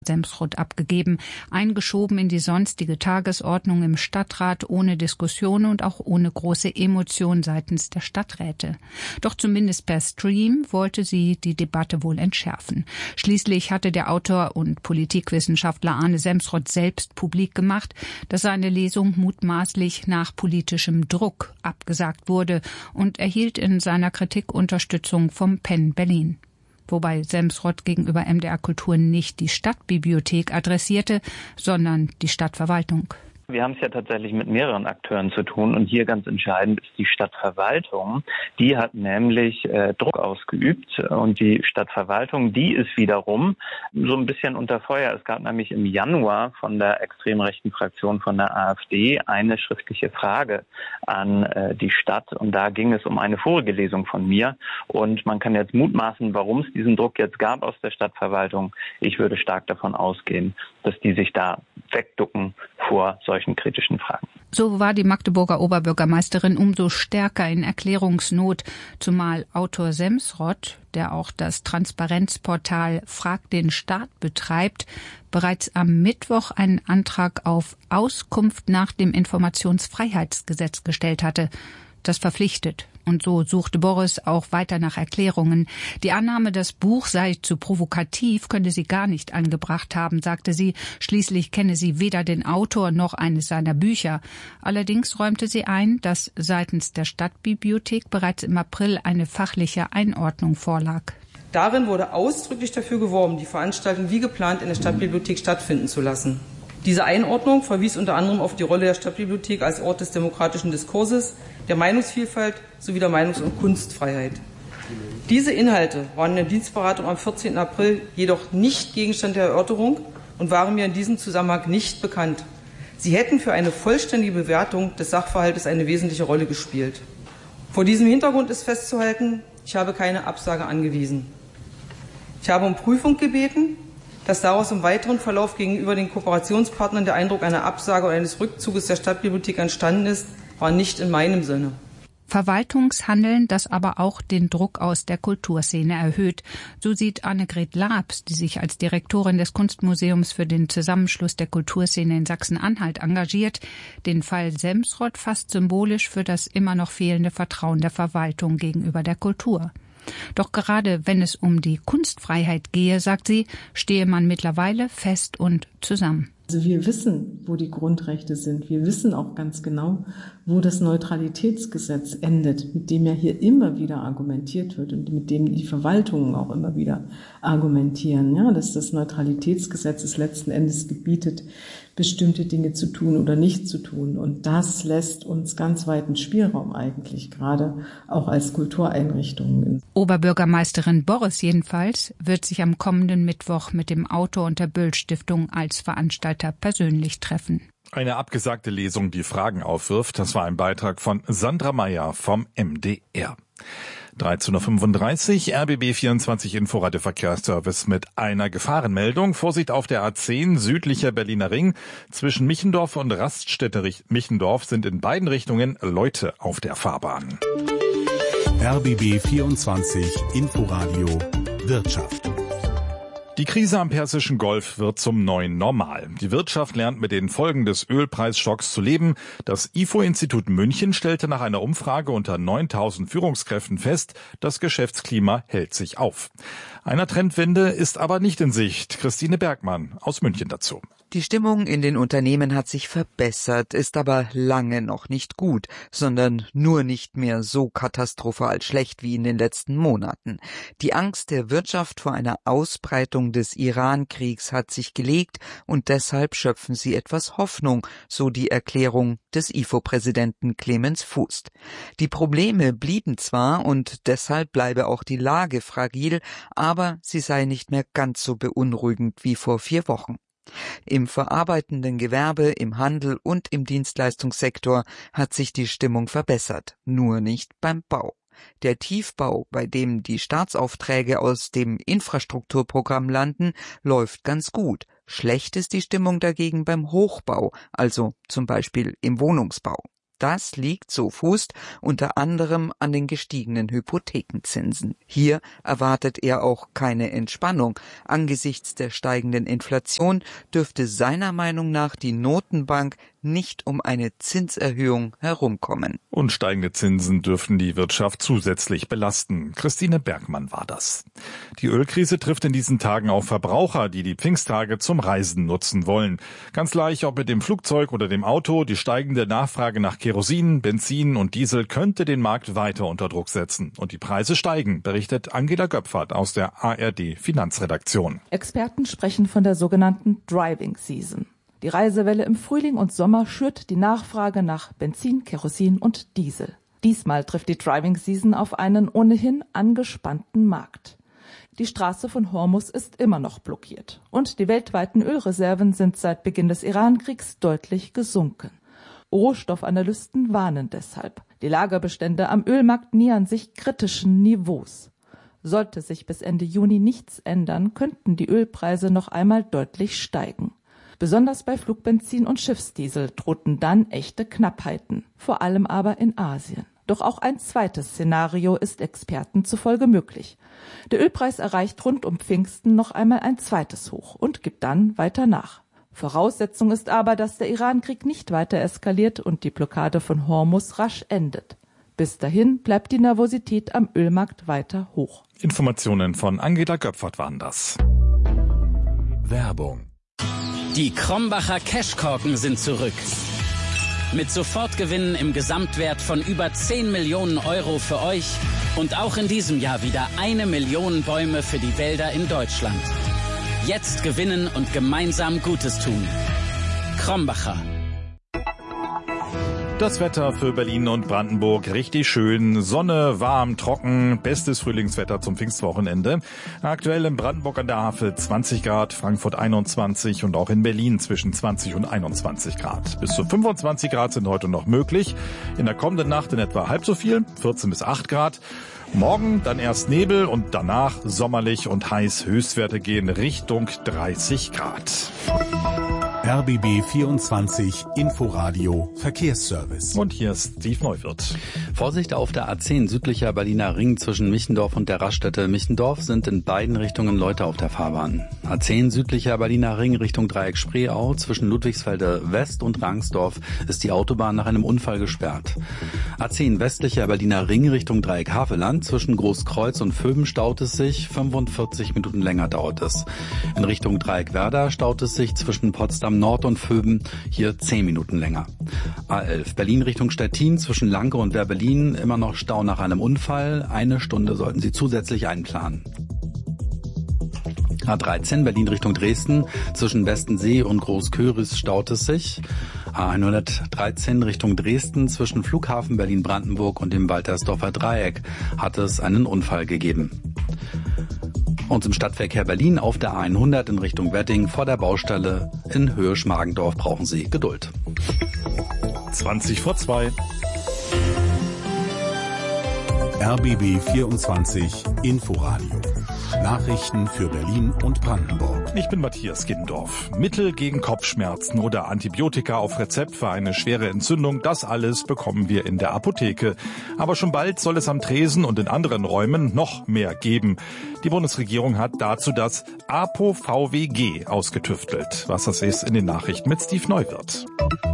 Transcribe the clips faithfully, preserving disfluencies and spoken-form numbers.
Semsrott abgegeben, eingeschoben in die sonstige Tagesordnung im Stadtrat ohne Diskussion und auch ohne große Emotion seitens der Stadträte. Doch zumindest per Stream wollte sie die Debatte wohl entschärfen. Schließlich hatte der Autor und Politikwissenschaftler Arne Semsrott selbst publik gemacht, dass seine Lesung mutmaßlich nach politischem Druck abgesagt wurde und erhielt in seiner Kritik Unterstützung vom Penn Berlin. Wobei Semsrott gegenüber M D R Kultur nicht die Stadtbibliothek adressierte, sondern die Stadtverwaltung. Wir haben es ja tatsächlich mit mehreren Akteuren zu tun und hier ganz entscheidend ist die Stadtverwaltung. Die hat nämlich äh, Druck ausgeübt und die Stadtverwaltung, die ist wiederum so ein bisschen unter Feuer. Es gab nämlich im Januar von der extrem rechten Fraktion von der AfD eine schriftliche Frage an äh, die Stadt und da ging es um eine vorige Lesung von mir und man kann jetzt mutmaßen, warum es diesen Druck jetzt gab aus der Stadtverwaltung. Ich würde stark davon ausgehen, dass die sich da wegducken vor solchen kritischen Fragen. So war die Magdeburger Oberbürgermeisterin umso stärker in Erklärungsnot, zumal Autor Semsrott, der auch das Transparenzportal Frag den Staat betreibt, bereits am Mittwoch einen Antrag auf Auskunft nach dem Informationsfreiheitsgesetz gestellt hatte. Das verpflichtet. Und so suchte Boris auch weiter nach Erklärungen. Die Annahme, das Buch sei zu provokativ, könnte sie gar nicht angebracht haben, sagte sie. Schließlich kenne sie weder den Autor noch eines seiner Bücher. Allerdings räumte sie ein, dass seitens der Stadtbibliothek bereits im April eine fachliche Einordnung vorlag. Darin wurde ausdrücklich dafür geworben, die Veranstaltung wie geplant in der Stadtbibliothek stattfinden zu lassen. Diese Einordnung verwies unter anderem auf die Rolle der Stadtbibliothek als Ort des demokratischen Diskurses, der Meinungsvielfalt sowie der Meinungs- und Kunstfreiheit. Diese Inhalte waren in der Dienstberatung am vierzehnten April jedoch nicht Gegenstand der Erörterung und waren mir in diesem Zusammenhang nicht bekannt. Sie hätten für eine vollständige Bewertung des Sachverhaltes eine wesentliche Rolle gespielt. Vor diesem Hintergrund ist festzuhalten, ich habe keine Absage angewiesen. Ich habe um Prüfung gebeten. Dass daraus im weiteren Verlauf gegenüber den Kooperationspartnern der Eindruck einer Absage oder eines Rückzuges der Stadtbibliothek entstanden ist, war nicht in meinem Sinne. Verwaltungshandeln, das aber auch den Druck aus der Kulturszene erhöht. So sieht Annegret Labs, die sich als Direktorin des Kunstmuseums für den Zusammenschluss der Kulturszene in Sachsen-Anhalt engagiert, den Fall Semsrott fast symbolisch für das immer noch fehlende Vertrauen der Verwaltung gegenüber der Kultur. Doch gerade wenn es um die Kunstfreiheit gehe, sagt sie, stehe man mittlerweile fest und zusammen. Also wir wissen, wo die Grundrechte sind. Wir wissen auch ganz genau, wo das Neutralitätsgesetz endet, mit dem ja hier immer wieder argumentiert wird und mit dem die Verwaltungen auch immer wieder argumentieren, ja, dass das Neutralitätsgesetz es letzten Endes gebietet, bestimmte Dinge zu tun oder nicht zu tun. Und das lässt uns ganz weiten Spielraum eigentlich, gerade auch als Kultureinrichtungen. Oberbürgermeisterin Boris jedenfalls wird sich am kommenden Mittwoch mit dem Autor und der Böll-Stiftung als Veranstalter persönlich treffen. Eine abgesagte Lesung, die Fragen aufwirft. Das war ein Beitrag von Sandra Meyer vom M D R. dreizehn Uhr fünfunddreißig, R B B vierundzwanzig Inforadio Verkehrsservice mit einer Gefahrenmeldung. Vorsicht auf der A zehn, südlicher Berliner Ring. Zwischen Michendorf und Raststätte Michendorf sind in beiden Richtungen Leute auf der Fahrbahn. R B B vierundzwanzig Inforadio Wirtschaft. Die Krise am Persischen Golf wird zum neuen Normal. Die Wirtschaft lernt mit den Folgen des Ölpreisschocks zu leben. Das I F O-Institut München stellte nach einer Umfrage unter neuntausend Führungskräften fest, das Geschäftsklima hält sich auf. Einer Trendwende ist aber nicht in Sicht. Christine Bergmann aus München dazu. Die Stimmung in den Unternehmen hat sich verbessert, ist aber lange noch nicht gut, sondern nur nicht mehr so katastrophal schlecht wie in den letzten Monaten. Die Angst der Wirtschaft vor einer Ausbreitung des Iran-Kriegs hat sich gelegt und deshalb schöpfen sie etwas Hoffnung, so die Erklärung des I F O-Präsidenten Clemens Fußt. Die Probleme blieben zwar und deshalb bleibe auch die Lage fragil, aber sie sei nicht mehr ganz so beunruhigend wie vor vier Wochen. Im verarbeitenden Gewerbe, im Handel und im Dienstleistungssektor hat sich die Stimmung verbessert, nur nicht beim Bau. Der Tiefbau, bei dem die Staatsaufträge aus dem Infrastrukturprogramm landen, läuft ganz gut. Schlecht ist die Stimmung dagegen beim Hochbau, also zum Beispiel im Wohnungsbau. das liegt, so Fußt, unter anderem an den gestiegenen Hypothekenzinsen. Hier erwartet er auch keine Entspannung. Angesichts der steigenden Inflation dürfte seiner Meinung nach die Notenbank nicht um eine Zinserhöhung herumkommen. Und steigende Zinsen dürften die Wirtschaft zusätzlich belasten. Christine Bergmann war das. Die Ölkrise trifft in diesen Tagen auch Verbraucher, die die Pfingsttage zum Reisen nutzen wollen. Ganz gleich, ob mit dem Flugzeug oder dem Auto, die steigende Nachfrage nach Kerosin, Benzin und Diesel könnte den Markt weiter unter Druck setzen. Und die Preise steigen, berichtet Angela Göpfert aus der A R D Finanzredaktion. Experten sprechen von der sogenannten Driving Season. Die Reisewelle im Frühling und Sommer schürt die Nachfrage nach Benzin, Kerosin und Diesel. Diesmal trifft die Driving Season auf einen ohnehin angespannten Markt. Die Straße von Hormuz ist immer noch blockiert und die weltweiten Ölreserven sind seit Beginn des Iran-Kriegs deutlich gesunken. Rohstoffanalysten warnen deshalb. Die Lagerbestände am Ölmarkt nähern sich kritischen Niveaus. Sollte sich bis Ende Juni nichts ändern, könnten die Ölpreise noch einmal deutlich steigen. Besonders bei Flugbenzin und Schiffsdiesel drohten dann echte Knappheiten, vor allem aber in Asien. Doch auch ein zweites Szenario ist Experten zufolge möglich. Der Ölpreis erreicht rund um Pfingsten noch einmal ein zweites Hoch und gibt dann weiter nach. Voraussetzung ist aber, dass der Iran-Krieg nicht weiter eskaliert und die Blockade von Hormuz rasch endet. Bis dahin bleibt die Nervosität am Ölmarkt weiter hoch. Informationen von Angela Göpfert waren das. Werbung. Die Krombacher Cashkorken sind zurück. Mit Sofortgewinnen im Gesamtwert von über zehn Millionen Euro für euch und auch in diesem Jahr wieder eine Million Bäume für die Wälder in Deutschland. Jetzt gewinnen und gemeinsam Gutes tun. Krombacher. Das Wetter für Berlin und Brandenburg richtig schön. Sonne, warm, trocken, bestes Frühlingswetter zum Pfingstwochenende. Aktuell in Brandenburg an der Havel zwanzig Grad, Frankfurt einundzwanzig und auch in Berlin zwischen zwanzig und einundzwanzig Grad. Bis zu fünfundzwanzig Grad sind heute noch möglich. In der kommenden Nacht in etwa halb so viel, vierzehn bis acht Grad. Morgen dann erst Nebel und danach sommerlich und heiß. Höchstwerte gehen Richtung dreißig Grad. R B B vierundzwanzig Inforadio Verkehrsservice. Und hier ist Steve Neuwirth. Vorsicht auf der A zehn südlicher Berliner Ring zwischen Michendorf und der Raststätte Michendorf sind in beiden Richtungen Leute auf der Fahrbahn. A zehn südlicher Berliner Ring Richtung Dreieck Spreeau zwischen Ludwigsfelde West und Rangsdorf ist die Autobahn nach einem Unfall gesperrt. A zehn westlicher Berliner Ring Richtung Dreieck Havelland zwischen Großkreuz und Vöben staut es sich, fünfundvierzig Minuten länger dauert es. In Richtung Dreieck Werder staut es sich zwischen Potsdam Nord und Vöben, hier zehn Minuten länger. A elf Berlin Richtung Stettin zwischen Lanke und Werbelin immer noch Stau nach einem Unfall. Eine Stunde sollten Sie zusätzlich einplanen. A dreizehn Berlin Richtung Dresden zwischen Westensee und Großköris staut es sich. A hundertdreizehn Richtung Dresden zwischen Flughafen Berlin-Brandenburg und dem Waltersdorfer Dreieck hat es einen Unfall gegeben. Und im Stadtverkehr Berlin auf der A hundert in Richtung Wedding vor der Baustelle in Höhe Schmargendorf brauchen Sie Geduld. zwanzig vor zwei. R B B vierundzwanzig Inforadio. Nachrichten für Berlin und Brandenburg. Ich bin Matthias Giddendorf. Mittel gegen Kopfschmerzen oder Antibiotika auf Rezept für eine schwere Entzündung, das alles bekommen wir in der Apotheke. Aber schon bald soll es am Tresen und in anderen Räumen noch mehr geben. Die Bundesregierung hat dazu das ApoVW G ausgetüftelt. Was das ist, in den Nachrichten mit Steve Neuwirth.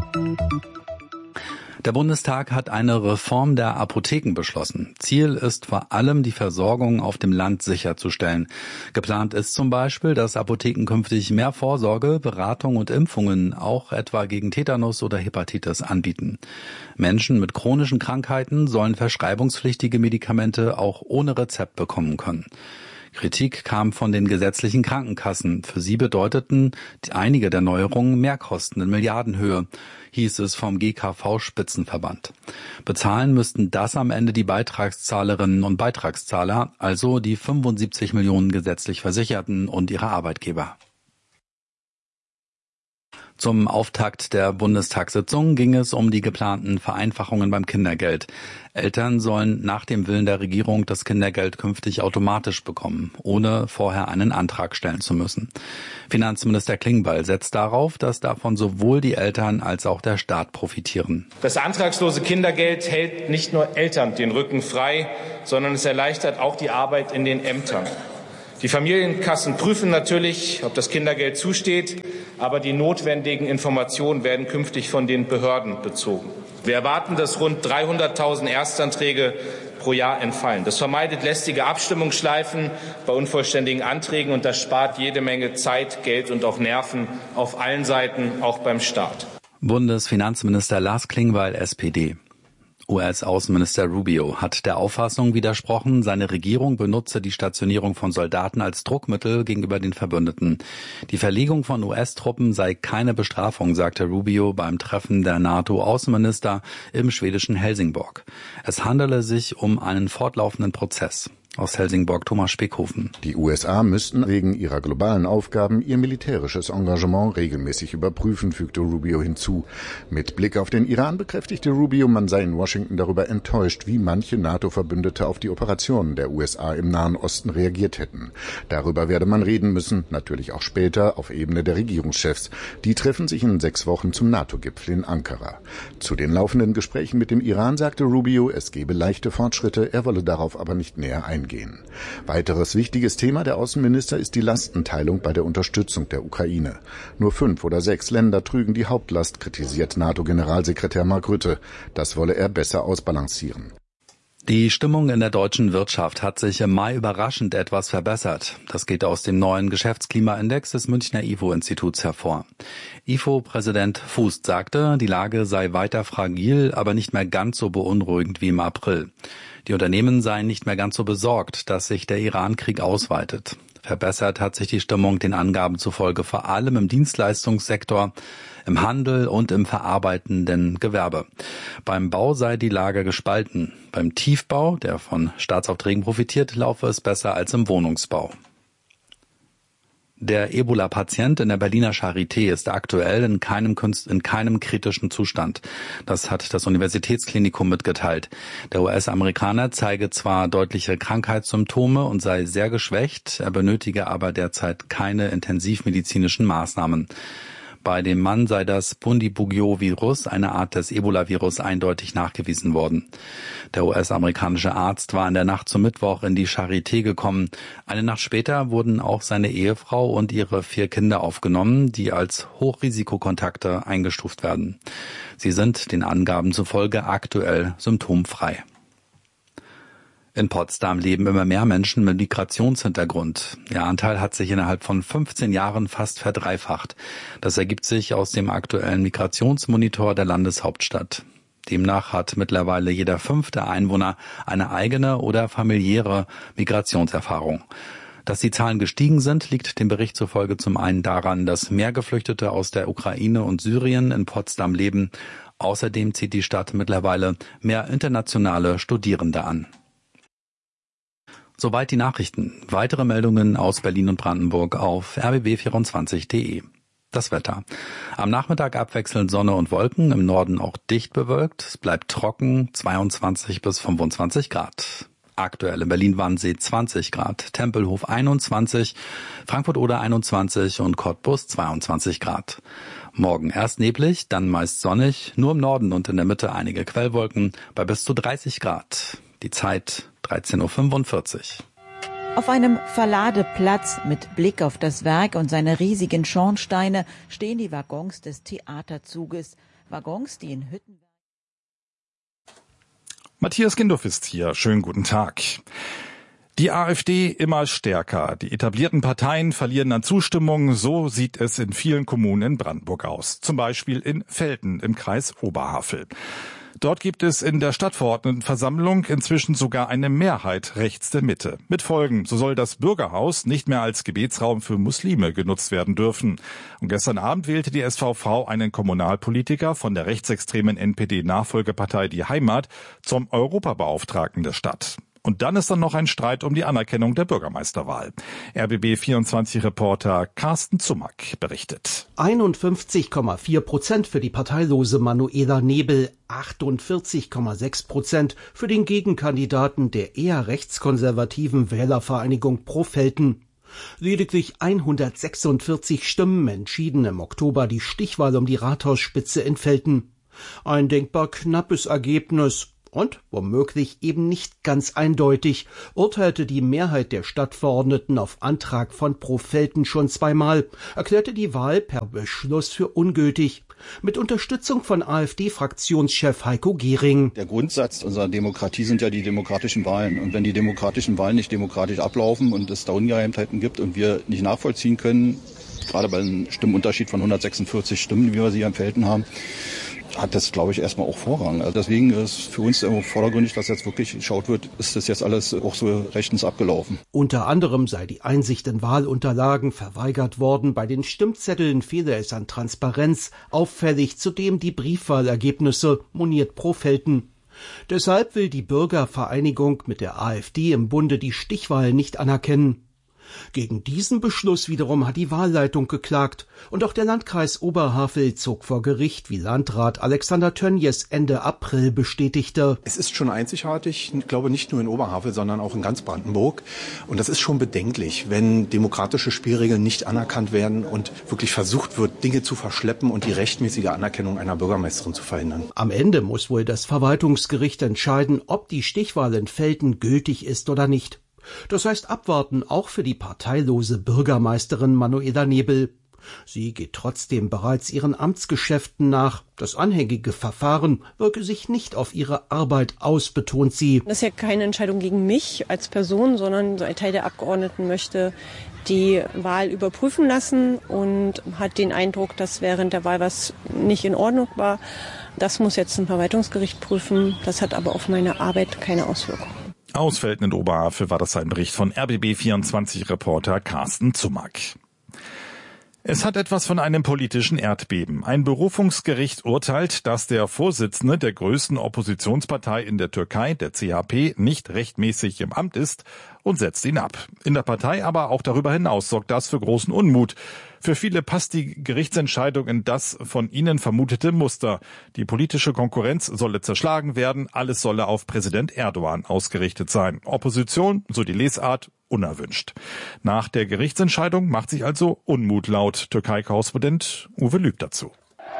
Der Bundestag hat eine Reform der Apotheken beschlossen. Ziel ist vor allem, die Versorgung auf dem Land sicherzustellen. Geplant ist zum Beispiel, dass Apotheken künftig mehr Vorsorge, Beratung und Impfungen, auch etwa gegen Tetanus oder Hepatitis, anbieten. Menschen mit chronischen Krankheiten sollen verschreibungspflichtige Medikamente auch ohne Rezept bekommen können. Kritik kam von den gesetzlichen Krankenkassen. Für sie bedeuteten einige der Neuerungen Mehrkosten in Milliardenhöhe, hieß es vom G K V-Spitzenverband. Bezahlen müssten das am Ende die Beitragszahlerinnen und Beitragszahler, also die fünfundsiebzig Millionen gesetzlich Versicherten und ihre Arbeitgeber. Zum Auftakt der Bundestagssitzung ging es um die geplanten Vereinfachungen beim Kindergeld. Eltern sollen nach dem Willen der Regierung das Kindergeld künftig automatisch bekommen, ohne vorher einen Antrag stellen zu müssen. Finanzminister Klingbeil setzt darauf, dass davon sowohl die Eltern als auch der Staat profitieren. Das antragslose Kindergeld hält nicht nur Eltern den Rücken frei, sondern es erleichtert auch die Arbeit in den Ämtern. Die Familienkassen prüfen natürlich, ob das Kindergeld zusteht, aber die notwendigen Informationen werden künftig von den Behörden bezogen. Wir erwarten, dass rund dreihunderttausend Erstanträge pro Jahr entfallen. Das vermeidet lästige Abstimmungsschleifen bei unvollständigen Anträgen und das spart jede Menge Zeit, Geld und auch Nerven auf allen Seiten, auch beim Staat. Bundesfinanzminister Lars Klingbeil, S P D. U S-Außenminister Rubio hat der Auffassung widersprochen, seine Regierung benutze die Stationierung von Soldaten als Druckmittel gegenüber den Verbündeten. Die Verlegung von U S-Truppen sei keine Bestrafung, sagte Rubio beim Treffen der NATO-Außenminister im schwedischen Helsingborg. Es handele sich um einen fortlaufenden Prozess. Aus Helsingborg Thomas Speckhofen. Die U S A müssten wegen ihrer globalen Aufgaben ihr militärisches Engagement regelmäßig überprüfen, fügte Rubio hinzu. Mit Blick auf den Iran bekräftigte Rubio, man sei in Washington darüber enttäuscht, wie manche NATO-Verbündete auf die Operationen der U S A im Nahen Osten reagiert hätten. Darüber werde man reden müssen, natürlich auch später auf Ebene der Regierungschefs. Die treffen sich in sechs Wochen zum NATO-Gipfel in Ankara. Zu den laufenden Gesprächen mit dem Iran sagte Rubio, es gebe leichte Fortschritte, er wolle darauf aber nicht näher eingehen. Gehen. Weiteres wichtiges Thema der Außenminister ist die Lastenteilung bei der Unterstützung der Ukraine. Nur fünf oder sechs Länder trügen die Hauptlast, kritisiert NATO-Generalsekretär Mark Rutte. Das wolle er besser ausbalancieren. Die Stimmung in der deutschen Wirtschaft hat sich im Mai überraschend etwas verbessert. Das geht aus dem neuen Geschäftsklimaindex des Münchner I F O-Instituts hervor. I F O-Präsident Fußt sagte, die Lage sei weiter fragil, aber nicht mehr ganz so beunruhigend wie im April. Die Unternehmen seien nicht mehr ganz so besorgt, dass sich der Iran-Krieg ausweitet. Verbessert hat sich die Stimmung den Angaben zufolge vor allem im Dienstleistungssektor, im Handel und im verarbeitenden Gewerbe. Beim Bau sei die Lage gespalten. Beim Tiefbau, der von Staatsaufträgen profitiert, laufe es besser als im Wohnungsbau. Der Ebola-Patient in der Berliner Charité ist aktuell in keinem, Kunst, in keinem kritischen Zustand. Das hat das Universitätsklinikum mitgeteilt. Der U S-Amerikaner zeige zwar deutliche Krankheitssymptome und sei sehr geschwächt, er benötige aber derzeit keine intensivmedizinischen Maßnahmen. Bei dem Mann sei das Bundibugyo-Virus, eine Art des Ebola-Virus, eindeutig nachgewiesen worden. Der U S-amerikanische Arzt war in der Nacht zum Mittwoch in die Charité gekommen. Eine Nacht später wurden auch seine Ehefrau und ihre vier Kinder aufgenommen, die als Hochrisikokontakte eingestuft werden. Sie sind den Angaben zufolge aktuell symptomfrei. In Potsdam leben immer mehr Menschen mit Migrationshintergrund. Ihr Anteil hat sich innerhalb von fünfzehn Jahren fast verdreifacht. Das ergibt sich aus dem aktuellen Migrationsmonitor der Landeshauptstadt. Demnach hat mittlerweile jeder fünfte Einwohner eine eigene oder familiäre Migrationserfahrung. Dass die Zahlen gestiegen sind, liegt dem Bericht zufolge zum einen daran, dass mehr Geflüchtete aus der Ukraine und Syrien in Potsdam leben. Außerdem zieht die Stadt mittlerweile mehr internationale Studierende an. Soweit die Nachrichten. Weitere Meldungen aus Berlin und Brandenburg auf r b b vierundzwanzig punkt de. Das Wetter. Am Nachmittag abwechselnd Sonne und Wolken, im Norden auch dicht bewölkt. Es bleibt trocken, zweiundzwanzig bis fünfundzwanzig Grad. Aktuell in Berlin-Wannsee zwanzig Grad, Tempelhof einundzwanzig, Frankfurt-Oder einundzwanzig und Cottbus zweiundzwanzig Grad. Morgen erst neblig, dann meist sonnig, nur im Norden und in der Mitte einige Quellwolken bei bis zu dreißig Grad. Die Zeit dreizehn Uhr fünfundvierzig. Auf einem Verladeplatz mit Blick auf das Werk und seine riesigen Schornsteine stehen die Waggons des Theaterzuges. Waggons, die in Hütten... Matthias Gindorf ist hier. Schönen guten Tag. Die AfD immer stärker. Die etablierten Parteien verlieren an Zustimmung. So sieht es in vielen Kommunen in Brandenburg aus. Zum Beispiel in Velten im Kreis Oberhavel. Dort gibt es in der Stadtverordnetenversammlung inzwischen sogar eine Mehrheit rechts der Mitte. Mit Folgen, so soll das Bürgerhaus nicht mehr als Gebetsraum für Muslime genutzt werden dürfen. Und gestern Abend wählte die S V V einen Kommunalpolitiker von der rechtsextremen N P D-Nachfolgepartei Die Heimat zum Europabeauftragten der Stadt. Und dann ist dann noch ein Streit um die Anerkennung der Bürgermeisterwahl. R B B vierundzwanzig-Reporter Carsten Zummack berichtet. einundfünfzig Komma vier Prozent für die parteilose Manuela Nebel, achtundvierzig Komma sechs Prozent für den Gegenkandidaten der eher rechtskonservativen Wählervereinigung Pro-Velten. Lediglich hundertsechsundvierzig Stimmen entschieden im Oktober die Stichwahl um die Rathausspitze in Velten. Ein denkbar knappes Ergebnis. Und, womöglich eben nicht ganz eindeutig, urteilte die Mehrheit der Stadtverordneten auf Antrag von Pro-Velten schon zweimal, erklärte die Wahl per Beschluss für ungültig. Mit Unterstützung von AfD-Fraktionschef Heiko Gehring. Der Grundsatz unserer Demokratie sind ja die demokratischen Wahlen. Und wenn die demokratischen Wahlen nicht demokratisch ablaufen und es da Ungereimtheiten gibt und wir nicht nachvollziehen können, gerade bei einem Stimmenunterschied von hundertsechsundvierzig Stimmen, wie wir sie am Velten haben, hat das, glaube ich, erstmal auch Vorrang. Also deswegen ist für uns vordergründig, dass jetzt wirklich geschaut wird, ist das jetzt alles auch so rechtens abgelaufen. Unter anderem sei die Einsicht in Wahlunterlagen verweigert worden. Bei den Stimmzetteln fehle es an Transparenz. Auffällig zudem die Briefwahlergebnisse, moniert Pro-Velten. Deshalb will die Bürgervereinigung mit der AfD im Bunde die Stichwahl nicht anerkennen. Gegen diesen Beschluss wiederum hat die Wahlleitung geklagt. Und auch der Landkreis Oberhavel zog vor Gericht, wie Landrat Alexander Tönjes Ende April bestätigte. Es ist schon einzigartig, ich glaube nicht nur in Oberhavel, sondern auch in ganz Brandenburg. Und das ist schon bedenklich, wenn demokratische Spielregeln nicht anerkannt werden und wirklich versucht wird, Dinge zu verschleppen und die rechtmäßige Anerkennung einer Bürgermeisterin zu verhindern. Am Ende muss wohl das Verwaltungsgericht entscheiden, ob die Stichwahl in Velten gültig ist oder nicht. Das heißt abwarten auch für die parteilose Bürgermeisterin Manuela Nebel. Sie geht trotzdem bereits ihren Amtsgeschäften nach. Das anhängige Verfahren wirke sich nicht auf ihre Arbeit aus, betont sie. Das ist ja keine Entscheidung gegen mich als Person, sondern ein Teil der Abgeordneten möchte die Wahl überprüfen lassen und hat den Eindruck, dass während der Wahl was nicht in Ordnung war. Das muss jetzt ein Verwaltungsgericht prüfen. Das hat aber auf meine Arbeit keine Auswirkung. Aus Velten in Oberhavel war das ein Bericht von R B B vierundzwanzig-Reporter Carsten Zummack. Es hat etwas von einem politischen Erdbeben. Ein Berufungsgericht urteilt, dass der Vorsitzende der größten Oppositionspartei in der Türkei, der C H P, nicht rechtmäßig im Amt ist und setzt ihn ab. In der Partei aber auch darüber hinaus sorgt das für großen Unmut. Für viele passt die Gerichtsentscheidung in das von ihnen vermutete Muster. Die politische Konkurrenz solle zerschlagen werden, alles solle auf Präsident Erdogan ausgerichtet sein. Opposition, so die Lesart, unerwünscht. Nach der Gerichtsentscheidung macht sich also Unmut laut. Türkei-Korrespondent Uwe Lüb dazu.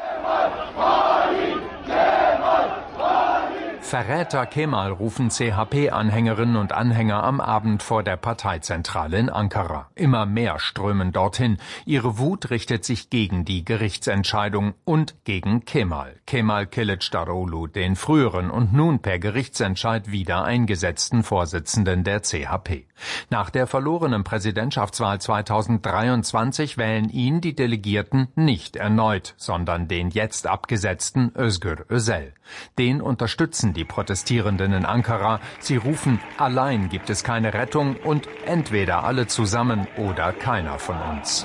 Verräter Kemal, rufen C H P-Anhängerinnen und Anhänger am Abend vor der Parteizentrale in Ankara. Immer mehr strömen dorthin. Ihre Wut richtet sich gegen die Gerichtsentscheidung und gegen Kemal. Kemal Kılıçdaroğlu, den früheren und nun per Gerichtsentscheid wieder eingesetzten Vorsitzenden der C H P. Nach der verlorenen Präsidentschaftswahl zweitausenddreiundzwanzig wählen ihn die Delegierten nicht erneut, sondern den jetzt abgesetzten Özgür Özel. Den unterstützen die Protestierenden in Ankara. Sie rufen, allein gibt es keine Rettung und entweder alle zusammen oder keiner von uns.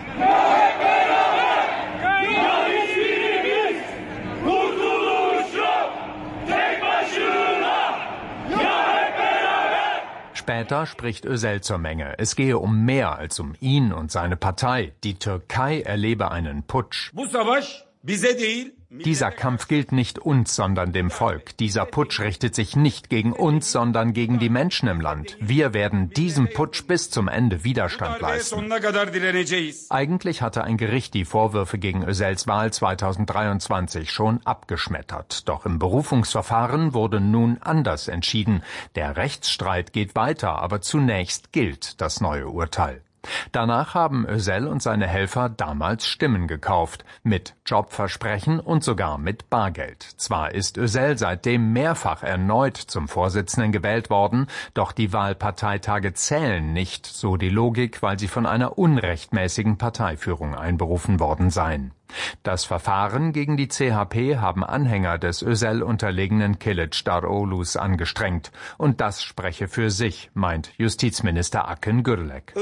Später spricht Özel zur Menge. Es gehe um mehr als um ihn und seine Partei. Die Türkei erlebe einen Putsch. Dieser Kampf gilt nicht uns, sondern dem Volk. Dieser Putsch richtet sich nicht gegen uns, sondern gegen die Menschen im Land. Wir werden diesem Putsch bis zum Ende Widerstand leisten. Eigentlich hatte ein Gericht die Vorwürfe gegen Özels Wahl zweitausenddreiundzwanzig schon abgeschmettert. Doch im Berufungsverfahren wurde nun anders entschieden. Der Rechtsstreit geht weiter, aber zunächst gilt das neue Urteil. Danach haben Özel und seine Helfer damals Stimmen gekauft, mit Jobversprechen und sogar mit Bargeld. Zwar ist Özel seitdem mehrfach erneut zum Vorsitzenden gewählt worden, doch die Wahlparteitage zählen nicht, so die Logik, weil sie von einer unrechtmäßigen Parteiführung einberufen worden seien. Das Verfahren gegen die C H P haben Anhänger des Özel unterlegenen Kılıçdaroğlu's angestrengt. Und das spreche für sich, meint Justizminister Akın Gürlek.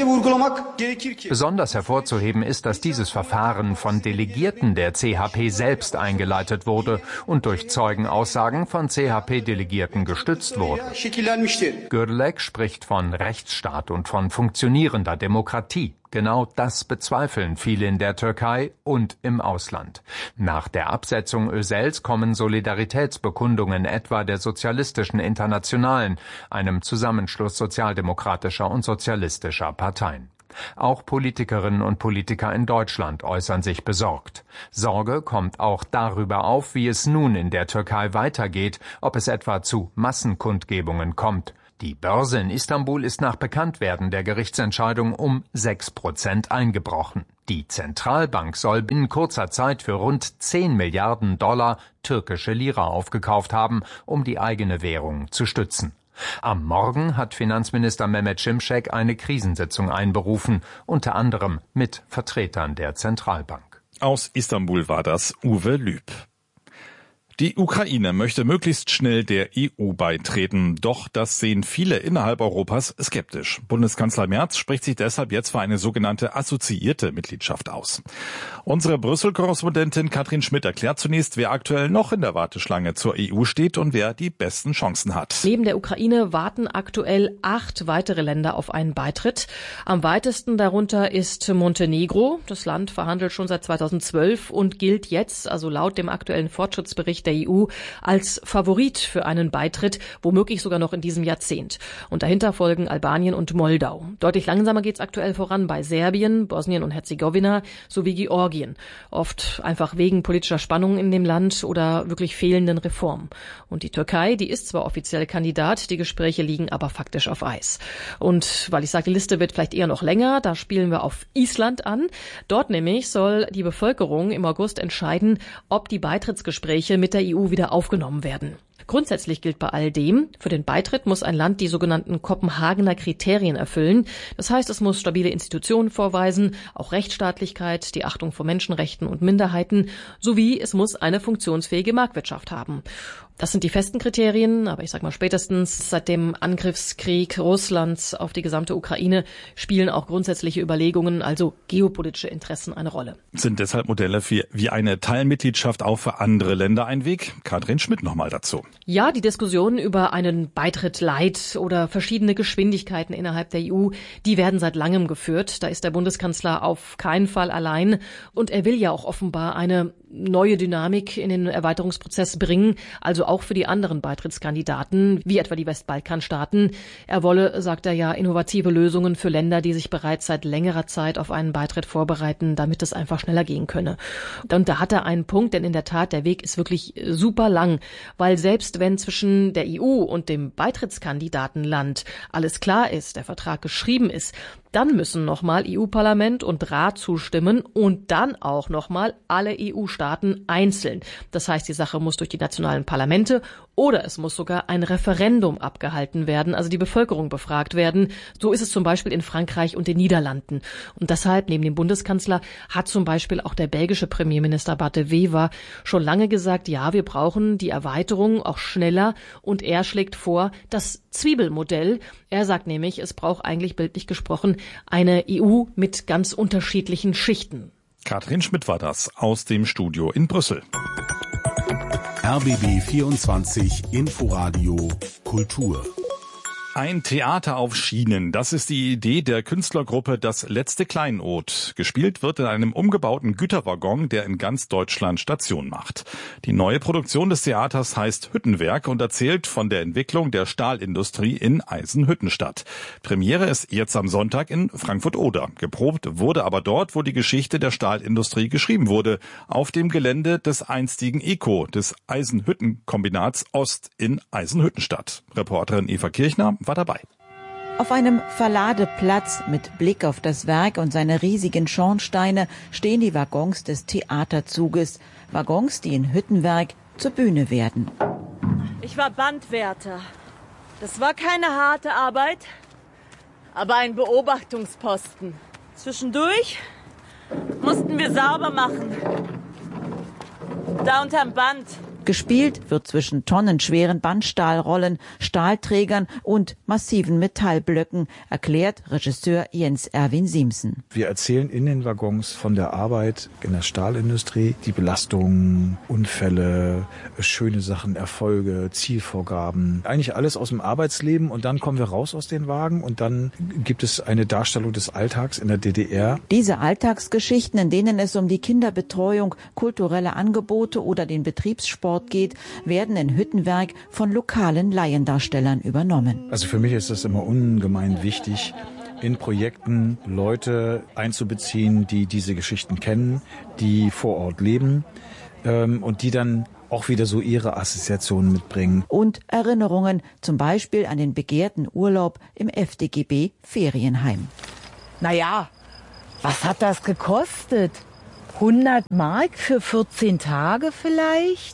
Besonders hervorzuheben ist, dass dieses Verfahren von Delegierten der C H P selbst eingeleitet wurde und durch Zeugenaussagen von C H P-Delegierten gestützt wurde. Gürlek spricht von Rechtsstaat und von funktionierender Demokratie. Genau das bezweifeln viele in der Türkei und im Ausland. Nach der Absetzung Özels kommen Solidaritätsbekundungen etwa der Sozialistischen Internationalen, einem Zusammenschluss sozialdemokratischer und sozialistischer Parteien. Auch Politikerinnen und Politiker in Deutschland äußern sich besorgt. Sorge kommt auch darüber auf, wie es nun in der Türkei weitergeht, ob es etwa zu Massenkundgebungen kommt. Die Börse in Istanbul ist nach Bekanntwerden der Gerichtsentscheidung um sechs Prozent eingebrochen. Die Zentralbank soll binnen kurzer Zeit für rund zehn Milliarden Dollar türkische Lira aufgekauft haben, um die eigene Währung zu stützen. Am Morgen hat Finanzminister Mehmet Şimşek eine Krisensitzung einberufen, unter anderem mit Vertretern der Zentralbank. Aus Istanbul war das Uwe Lüb. Die Ukraine möchte möglichst schnell der E U beitreten, doch das sehen viele innerhalb Europas skeptisch. Bundeskanzler Merz spricht sich deshalb jetzt für eine sogenannte assoziierte Mitgliedschaft aus. Unsere Brüssel-Korrespondentin Katrin Schmidt erklärt zunächst, wer aktuell noch in der Warteschlange zur E U steht und wer die besten Chancen hat. Neben der Ukraine warten aktuell acht weitere Länder auf einen Beitritt. Am weitesten darunter ist Montenegro. Das Land verhandelt schon seit zweitausendzwölf und gilt jetzt, also laut dem aktuellen Fortschrittsbericht der E U, als Favorit für einen Beitritt, womöglich sogar noch in diesem Jahrzehnt. Und dahinter folgen Albanien und Moldau. Deutlich langsamer geht es aktuell voran bei Serbien, Bosnien und Herzegowina sowie Georgien. Oft einfach wegen politischer Spannungen in dem Land oder wirklich fehlenden Reformen. Und die Türkei, die ist zwar offiziell Kandidat, die Gespräche liegen aber faktisch auf Eis. Und weil ich sage, die Liste wird vielleicht eher noch länger, da spielen wir auf Island an. Dort nämlich soll die Bevölkerung im August entscheiden, ob die Beitrittsgespräche mit der E U wieder aufgenommen werden. Grundsätzlich gilt bei all dem, für den Beitritt muss ein Land die sogenannten Kopenhagener Kriterien erfüllen. Das heißt, es muss stabile Institutionen vorweisen, auch Rechtsstaatlichkeit, die Achtung vor Menschenrechten und Minderheiten, sowie es muss eine funktionsfähige Marktwirtschaft haben. Das sind die festen Kriterien, aber ich sage mal, spätestens seit dem Angriffskrieg Russlands auf die gesamte Ukraine spielen auch grundsätzliche Überlegungen, also geopolitische Interessen, eine Rolle. Sind deshalb Modelle für, wie eine Teilmitgliedschaft auch für andere Länder ein Weg? Katrin Schmidt nochmal dazu. Ja, die Diskussionen über einen Beitritt light oder verschiedene Geschwindigkeiten innerhalb der E U, die werden seit langem geführt. Da ist der Bundeskanzler auf keinen Fall allein und er will ja auch offenbar eine neue Dynamik in den Erweiterungsprozess bringen, also auch für die anderen Beitrittskandidaten, wie etwa die Westbalkanstaaten. Er wolle, sagt er ja, innovative Lösungen für Länder, die sich bereits seit längerer Zeit auf einen Beitritt vorbereiten, damit es einfach schneller gehen könne. Und da hat er einen Punkt, denn in der Tat, der Weg ist wirklich super lang, weil selbst wenn zwischen der E U und dem Beitrittskandidatenland alles klar ist, der Vertrag geschrieben ist, dann müssen nochmal E U-Parlament und Rat zustimmen und dann auch nochmal alle E U-Staaten einzeln. Das heißt, die Sache muss durch die nationalen Parlamente oder es muss sogar ein Referendum abgehalten werden, also die Bevölkerung befragt werden. So ist es zum Beispiel in Frankreich und den Niederlanden. Und deshalb, neben dem Bundeskanzler, hat zum Beispiel auch der belgische Premierminister Bart de Wever schon lange gesagt, ja, wir brauchen die Erweiterung auch schneller. Und er schlägt vor, das Zwiebelmodell. Er sagt nämlich, es braucht eigentlich bildlich gesprochen eine E U mit ganz unterschiedlichen Schichten. Katrin Schmidt war das aus dem Studio in Brüssel. R B B vierundzwanzig Inforadio Kultur. Ein Theater auf Schienen, das ist die Idee der Künstlergruppe Das letzte Kleinod. Gespielt wird in einem umgebauten Güterwaggon, der in ganz Deutschland Station macht. Die neue Produktion des Theaters heißt Hüttenwerk und erzählt von der Entwicklung der Stahlindustrie in Eisenhüttenstadt. Premiere ist jetzt am Sonntag in Frankfurt-Oder. Geprobt wurde aber dort, wo die Geschichte der Stahlindustrie geschrieben wurde, auf dem Gelände des einstigen ECO, des Eisenhüttenkombinats Ost in Eisenhüttenstadt. Reporterin Eva Kirchner war dabei. Auf einem Verladeplatz mit Blick auf das Werk und seine riesigen Schornsteine stehen die Waggons des Theaterzuges. Waggons, die in Hüttenwerk zur Bühne werden. Ich war Bandwärter. Das war keine harte Arbeit, aber ein Beobachtungsposten. Zwischendurch Mussten wir sauber machen. Da unterm Band. Gespielt wird zwischen tonnenschweren Bandstahlrollen, Stahlträgern und massiven Metallblöcken, erklärt Regisseur Jens Erwin Siemsen. Wir erzählen in den Waggons von der Arbeit in der Stahlindustrie, die Belastungen, Unfälle, schöne Sachen, Erfolge, Zielvorgaben. Eigentlich alles aus dem Arbeitsleben und dann kommen wir raus aus den Wagen und dann gibt es eine Darstellung des Alltags in der D D R. Diese Alltagsgeschichten, in denen es um die Kinderbetreuung, kulturelle Angebote oder den Betriebssport geht, werden in Hüttenwerk von lokalen Laiendarstellern übernommen. Also für mich ist das immer ungemein wichtig, in Projekten Leute einzubeziehen, die diese Geschichten kennen, die vor Ort leben ähm, und die dann auch wieder so ihre Assoziationen mitbringen. Und Erinnerungen, zum Beispiel an den begehrten Urlaub im F D G B Ferienheim. Naja, was hat das gekostet? hundert Mark für vierzehn Tage vielleicht?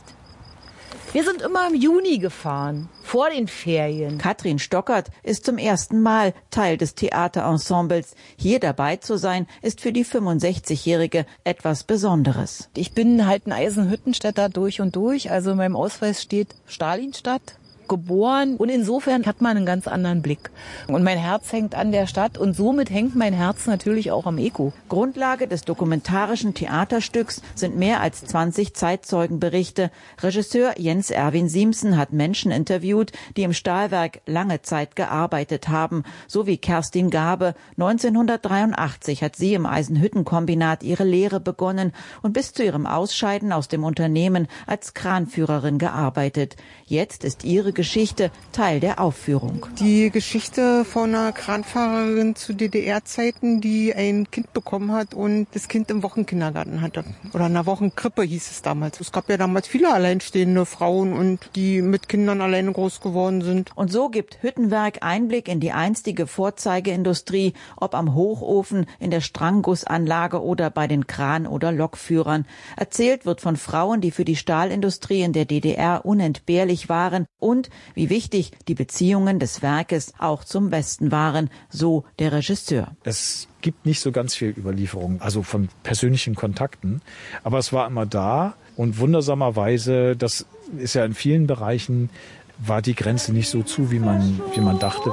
Wir sind immer im Juni gefahren, vor den Ferien. Katrin Stockert ist zum ersten Mal Teil des Theaterensembles. Hier dabei zu sein, ist für die fünfundsechzigjährige etwas Besonderes. Ich bin halt ein Eisenhüttenstädter durch und durch. Also in meinem Ausweis steht Stalinstadt. Geboren und insofern hat man einen ganz anderen Blick. Und mein Herz hängt an der Stadt und somit hängt mein Herz natürlich auch am Eko. Grundlage des dokumentarischen Theaterstücks sind mehr als zwanzig Zeitzeugenberichte. Regisseur Jens Erwin Siemsen hat Menschen interviewt, die im Stahlwerk lange Zeit gearbeitet haben, so wie Kerstin Gabe. neunzehnhundertdreiundachtzig hat sie im Eisenhüttenkombinat ihre Lehre begonnen und bis zu ihrem Ausscheiden aus dem Unternehmen als Kranführerin gearbeitet. Jetzt ist ihre Geschichte Teil der Aufführung. Die Geschichte von einer Kranfahrerin zu D D R-Zeiten, die ein Kind bekommen hat und das Kind im Wochenkindergarten hatte. Oder in einer Wochenkrippe hieß es damals. Es gab ja damals viele alleinstehende Frauen und die mit Kindern alleine groß geworden sind. Und so gibt Hüttenwerk Einblick in die einstige Vorzeigeindustrie, ob am Hochofen, in der Stranggussanlage oder bei den Kran- oder Lokführern. Erzählt wird von Frauen, die für die Stahlindustrie in der D D R unentbehrlich waren und wie wichtig die Beziehungen des Werkes auch zum Westen waren, so der Regisseur. Es gibt nicht so ganz viel Überlieferung, also von persönlichen Kontakten, aber es war immer da und wundersamerweise, das ist ja in vielen Bereichen, war die Grenze nicht so zu, wie man, wie man dachte.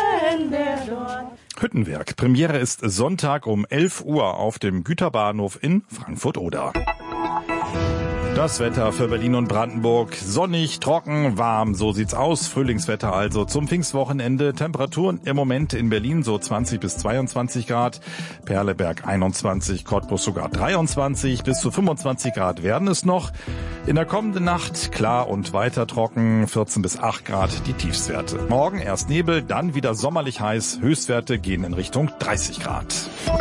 Hüttenwerk. Premiere ist Sonntag um elf Uhr auf dem Güterbahnhof in Frankfurt-Oder. Das Wetter für Berlin und Brandenburg. Sonnig, trocken, warm, so sieht's aus. Frühlingswetter also zum Pfingstwochenende. Temperaturen im Moment in Berlin so zwanzig bis zweiundzwanzig Grad. Perleberg einundzwanzig, Cottbus sogar dreiundzwanzig. Bis zu fünfundzwanzig Grad werden es noch. In der kommenden Nacht klar und weiter trocken. vierzehn bis acht Grad die Tiefstwerte. Morgen erst Nebel, dann wieder sommerlich heiß. Höchstwerte gehen in Richtung dreißig Grad.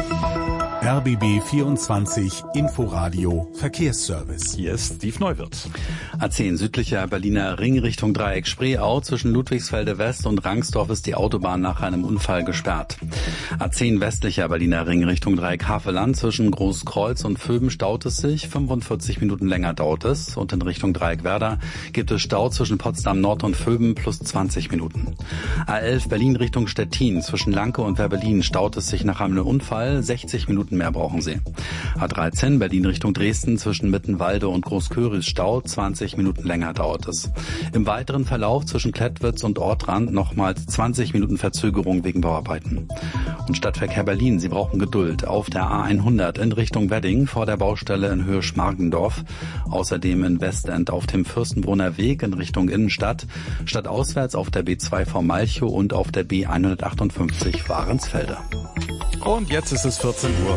R B B vierundzwanzig Inforadio Verkehrsservice. Hier ist Steve Neuwirth. A zehn südlicher Berliner Ring Richtung Dreieck Spreeau. Zwischen Ludwigsfelde West und Rangsdorf ist die Autobahn nach einem Unfall gesperrt. A zehn westlicher Berliner Ring Richtung Dreieck Havelland. Zwischen Großkreuz und Vöben staut es sich. fünfundvierzig Minuten länger dauert es. Und in Richtung Dreieck Werder gibt es Stau zwischen Potsdam Nord und Vöben plus zwanzig Minuten. A elf Berlin Richtung Stettin. Zwischen Lanke und Werbelin staut es sich nach einem Unfall. sechzig Minuten mehr brauchen Sie. A dreizehn Berlin Richtung Dresden zwischen Mittenwalde und Großköris Stau, zwanzig Minuten länger dauert es. Im weiteren Verlauf zwischen Klettwitz und Ortrand nochmals zwanzig Minuten Verzögerung wegen Bauarbeiten. Und Stadtverkehr Berlin, Sie brauchen Geduld. Auf der A hundert in Richtung Wedding vor der Baustelle in Höhe Schmargendorf. Außerdem in Westend auf dem Fürstenbrunner Weg in Richtung Innenstadt. Stadtauswärts auf der B zwei vor Malchow und auf der B hundertachtundfünfzig Warensfelde. Und jetzt ist es vierzehn Uhr.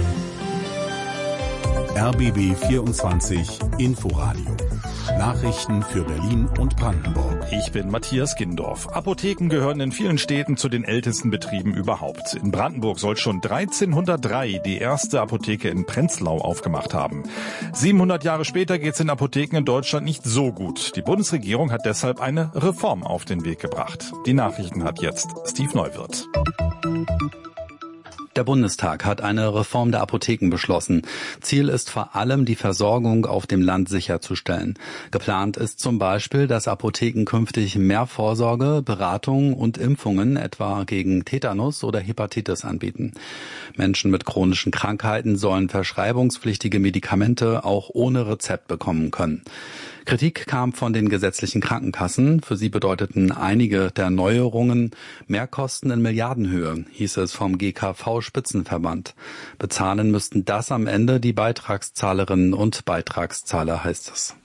R B B vierundzwanzig Inforadio. Nachrichten für Berlin und Brandenburg. Ich bin Matthias Gindorf. Apotheken gehören in vielen Städten zu den ältesten Betrieben überhaupt. In Brandenburg soll schon dreizehnhundertdrei die erste Apotheke in Prenzlau aufgemacht haben. siebenhundert Jahre später geht's in Apotheken in Deutschland nicht so gut. Die Bundesregierung hat deshalb eine Reform auf den Weg gebracht. Die Nachrichten hat jetzt Steve Neuwirth. Der Bundestag hat eine Reform der Apotheken beschlossen. Ziel ist vor allem, die Versorgung auf dem Land sicherzustellen. Geplant ist zum Beispiel, dass Apotheken künftig mehr Vorsorge, Beratung und Impfungen, etwa gegen Tetanus oder Hepatitis, anbieten. Menschen mit chronischen Krankheiten sollen verschreibungspflichtige Medikamente auch ohne Rezept bekommen können. Kritik kam von den gesetzlichen Krankenkassen. Für sie bedeuteten einige der Neuerungen Mehrkosten in Milliardenhöhe, hieß es vom G K V-Spitzenverband. Bezahlen müssten das am Ende die Beitragszahlerinnen und Beitragszahler, heißt es.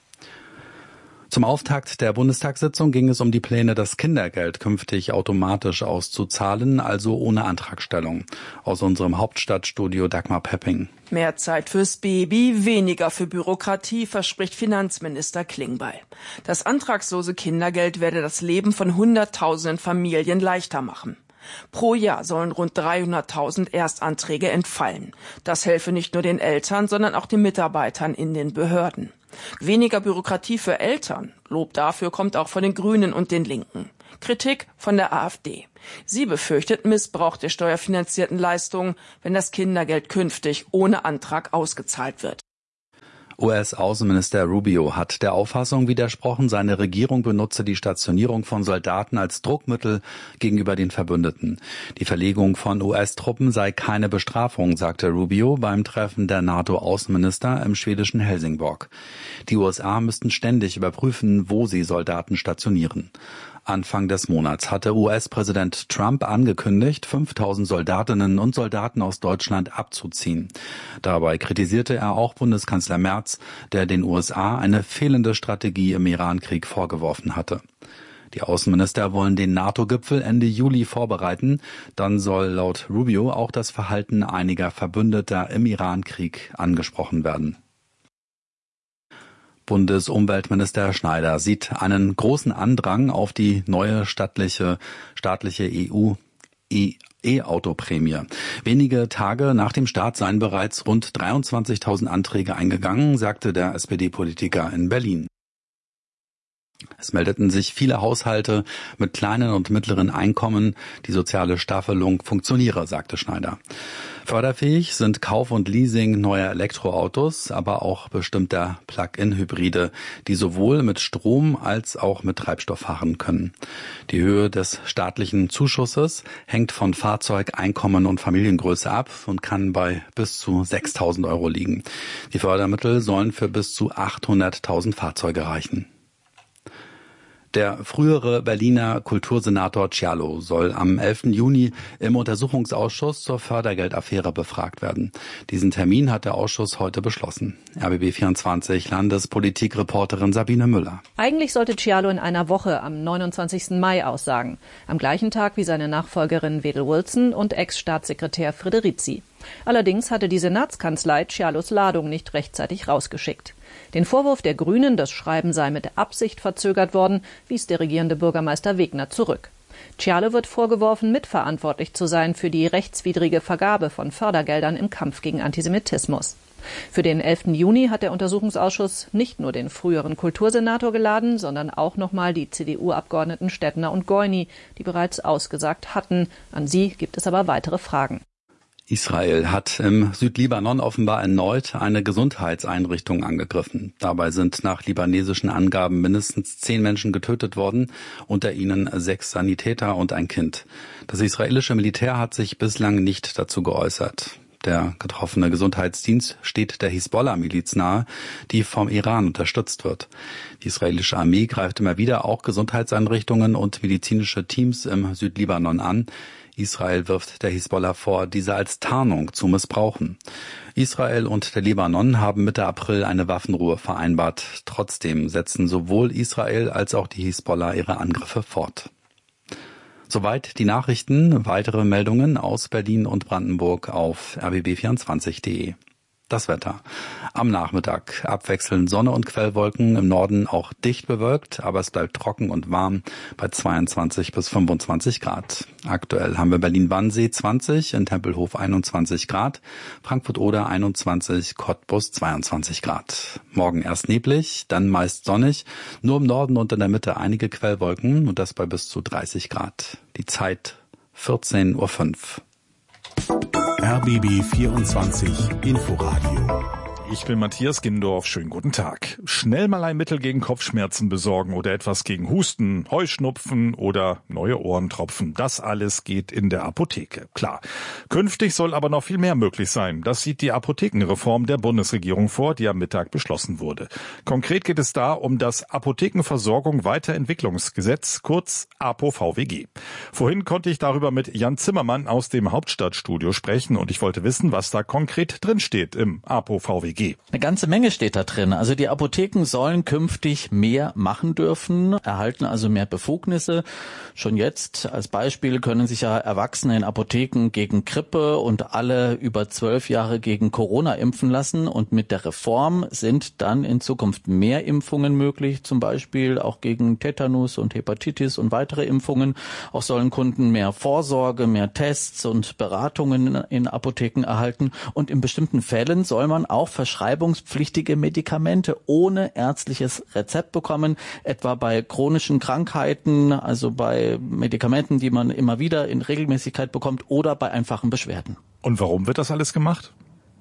Zum Auftakt der Bundestagssitzung ging es um die Pläne, das Kindergeld künftig automatisch auszuzahlen, also ohne Antragstellung. Aus unserem Hauptstadtstudio Dagmar Pepping. Mehr Zeit fürs Baby, weniger für Bürokratie, verspricht Finanzminister Klingbeil. Das antragslose Kindergeld werde das Leben von Hunderttausenden Familien leichter machen. Pro Jahr sollen rund dreihunderttausend Erstanträge entfallen. Das helfe nicht nur den Eltern, sondern auch den Mitarbeitern in den Behörden. Weniger Bürokratie für Eltern. Lob dafür kommt auch von den Grünen und den Linken. Kritik von der AfD. Sie befürchtet Missbrauch der steuerfinanzierten Leistungen, wenn das Kindergeld künftig ohne Antrag ausgezahlt wird. U S-Außenminister Rubio hat der Auffassung widersprochen, seine Regierung benutze die Stationierung von Soldaten als Druckmittel gegenüber den Verbündeten. Die Verlegung von U S-Truppen sei keine Bestrafung, sagte Rubio beim Treffen der NATO-Außenminister im schwedischen Helsingborg. Die U S A müssten ständig überprüfen, wo sie Soldaten stationieren. Anfang des Monats hatte U S-Präsident Trump angekündigt, fünftausend Soldatinnen und Soldaten aus Deutschland abzuziehen. Dabei kritisierte er auch Bundeskanzler Merz, der den U S A eine fehlende Strategie im Iran-Krieg vorgeworfen hatte. Die Außenminister wollen den NATO-Gipfel Ende Juli vorbereiten. Dann soll laut Rubio auch das Verhalten einiger Verbündeter im Iran-Krieg angesprochen werden. Bundesumweltminister Schneider sieht einen großen Andrang auf die neue staatliche, staatliche E U E-Auto-Prämie. Wenige Tage nach dem Start seien bereits rund dreiundzwanzigtausend Anträge eingegangen, sagte der S P D-Politiker in Berlin. Es meldeten sich viele Haushalte mit kleinen und mittleren Einkommen. Die soziale Staffelung funktioniere, sagte Schneider. Förderfähig sind Kauf und Leasing neuer Elektroautos, aber auch bestimmter Plug-in-Hybride, die sowohl mit Strom als auch mit Treibstoff fahren können. Die Höhe des staatlichen Zuschusses hängt von Fahrzeug, Einkommen und Familiengröße ab und kann bei bis zu sechstausend Euro liegen. Die Fördermittel sollen für bis zu achthunderttausend Fahrzeuge reichen. Der frühere Berliner Kultursenator Cialo soll am elften Juni im Untersuchungsausschuss zur Fördergeldaffäre befragt werden. Diesen Termin hat der Ausschuss heute beschlossen. R B B vierundzwanzig Landespolitikreporterin Sabine Müller. Eigentlich sollte Cialo in einer Woche am neunundzwanzigsten Mai aussagen. Am gleichen Tag wie seine Nachfolgerin Wedel Wilson und Ex-Staatssekretär Frederici. Allerdings hatte die Senatskanzlei Cialos Ladung nicht rechtzeitig rausgeschickt. Den Vorwurf der Grünen, das Schreiben sei mit Absicht verzögert worden, wies der regierende Bürgermeister Wegner zurück. Cialo wird vorgeworfen, mitverantwortlich zu sein für die rechtswidrige Vergabe von Fördergeldern im Kampf gegen Antisemitismus. Für den elften Juni hat der Untersuchungsausschuss nicht nur den früheren Kultursenator geladen, sondern auch nochmal die C D U-Abgeordneten Stettner und Goini, die bereits ausgesagt hatten. An sie gibt es aber weitere Fragen. Israel hat im Südlibanon offenbar erneut eine Gesundheitseinrichtung angegriffen. Dabei sind nach libanesischen Angaben mindestens zehn Menschen getötet worden, unter ihnen sechs Sanitäter und ein Kind. Das israelische Militär hat sich bislang nicht dazu geäußert. Der getroffene Gesundheitsdienst steht der Hisbollah-Miliz nahe, die vom Iran unterstützt wird. Die israelische Armee greift immer wieder auch Gesundheitseinrichtungen und medizinische Teams im Südlibanon an. Israel wirft der Hisbollah vor, diese als Tarnung zu missbrauchen. Israel und der Libanon haben Mitte April eine Waffenruhe vereinbart. Trotzdem setzen sowohl Israel als auch die Hisbollah ihre Angriffe fort. Soweit die Nachrichten. Weitere Meldungen aus Berlin und Brandenburg auf r b b vierundzwanzig punkt de. Das Wetter. Am Nachmittag abwechselnd Sonne und Quellwolken, im Norden auch dicht bewölkt, aber es bleibt trocken und warm bei zweiundzwanzig bis fünfundzwanzig Grad. Aktuell haben wir Berlin-Wannsee zwanzig, in Tempelhof einundzwanzig Grad, Frankfurt-Oder einundzwanzig, Cottbus zweiundzwanzig Grad. Morgen erst neblig, dann meist sonnig, nur im Norden und in der Mitte einige Quellwolken und das bei bis zu dreißig Grad. Die Zeit vierzehn Uhr fünf. R B B vierundzwanzig Inforadio. Ich bin Matthias Gindorf. Schönen guten Tag. Schnell mal ein Mittel gegen Kopfschmerzen besorgen oder etwas gegen Husten, Heuschnupfen oder neue Ohrentropfen. Das alles geht in der Apotheke. Klar. Künftig soll aber noch viel mehr möglich sein. Das sieht die Apothekenreform der Bundesregierung vor, die am Mittag beschlossen wurde. Konkret geht es da um das Apothekenversorgung Weiterentwicklungsgesetz, kurz A P O V W G. Vorhin konnte ich darüber mit Jan Zimmermann aus dem Hauptstadtstudio sprechen und ich wollte wissen, was da konkret drin steht im A P O V W G. Eine ganze Menge steht da drin. Also die Apotheken sollen künftig mehr machen dürfen, erhalten also mehr Befugnisse. Schon jetzt als Beispiel können sich ja Erwachsene in Apotheken gegen Grippe und alle über zwölf Jahre gegen Corona impfen lassen. Und mit der Reform sind dann in Zukunft mehr Impfungen möglich, zum Beispiel auch gegen Tetanus und Hepatitis und weitere Impfungen. Auch sollen Kunden mehr Vorsorge, mehr Tests und Beratungen in Apotheken erhalten. Und in bestimmten Fällen soll man auch verschreibungspflichtige Medikamente ohne ärztliches Rezept bekommen, etwa bei chronischen Krankheiten, also bei Medikamenten, die man immer wieder in Regelmäßigkeit bekommt oder bei einfachen Beschwerden. Und warum wird das alles gemacht?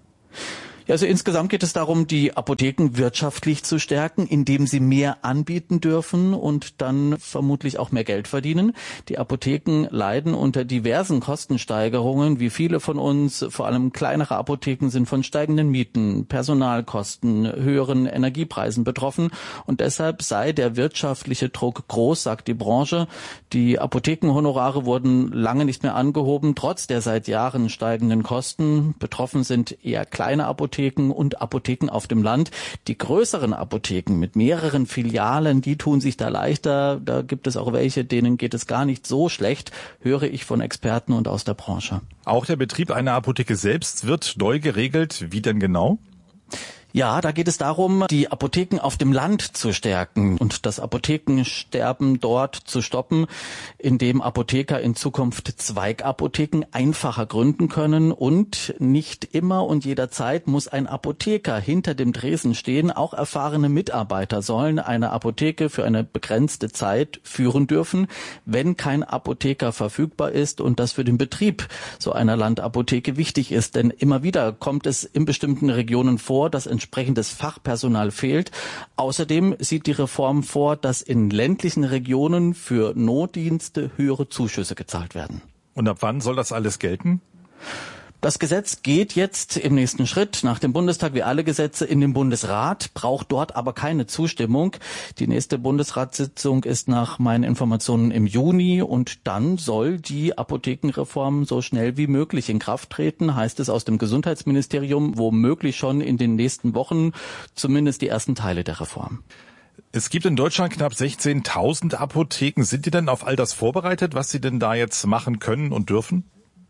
Ja, also insgesamt geht es darum, die Apotheken wirtschaftlich zu stärken, indem sie mehr anbieten dürfen und dann vermutlich auch mehr Geld verdienen. Die Apotheken leiden unter diversen Kostensteigerungen, wie viele von uns. Vor allem kleinere Apotheken sind von steigenden Mieten, Personalkosten, höheren Energiepreisen betroffen. Und deshalb sei der wirtschaftliche Druck groß, sagt die Branche. Die Apothekenhonorare wurden lange nicht mehr angehoben, trotz der seit Jahren steigenden Kosten. Betroffen sind eher kleine Apotheken und Apotheken auf dem Land. Die größeren Apotheken mit mehreren Filialen, die tun sich da leichter. Da gibt es auch welche, denen geht es gar nicht so schlecht, höre ich von Experten und aus der Branche. Auch der Betrieb einer Apotheke selbst wird neu geregelt. Wie denn genau? Ja, da geht es darum, die Apotheken auf dem Land zu stärken und das Apothekensterben dort zu stoppen, indem Apotheker in Zukunft Zweigapotheken einfacher gründen können und nicht immer und jederzeit muss ein Apotheker hinter dem Tresen stehen. Auch erfahrene Mitarbeiter sollen eine Apotheke für eine begrenzte Zeit führen dürfen, wenn kein Apotheker verfügbar ist und das für den Betrieb so einer Landapotheke wichtig ist. Denn immer wieder kommt es in bestimmten Regionen vor, dass entsprechendes Fachpersonal fehlt. Außerdem sieht die Reform vor, dass in ländlichen Regionen für Notdienste höhere Zuschüsse gezahlt werden. Und ab wann soll das alles gelten? Das Gesetz geht jetzt im nächsten Schritt nach dem Bundestag wie alle Gesetze in den Bundesrat, braucht dort aber keine Zustimmung. Die nächste Bundesratssitzung ist nach meinen Informationen im Juni und dann soll die Apothekenreform so schnell wie möglich in Kraft treten, heißt es aus dem Gesundheitsministerium, womöglich schon in den nächsten Wochen, zumindest die ersten Teile der Reform. Es gibt in Deutschland knapp sechzehntausend Apotheken. Sind die denn auf all das vorbereitet, was sie denn da jetzt machen können und dürfen?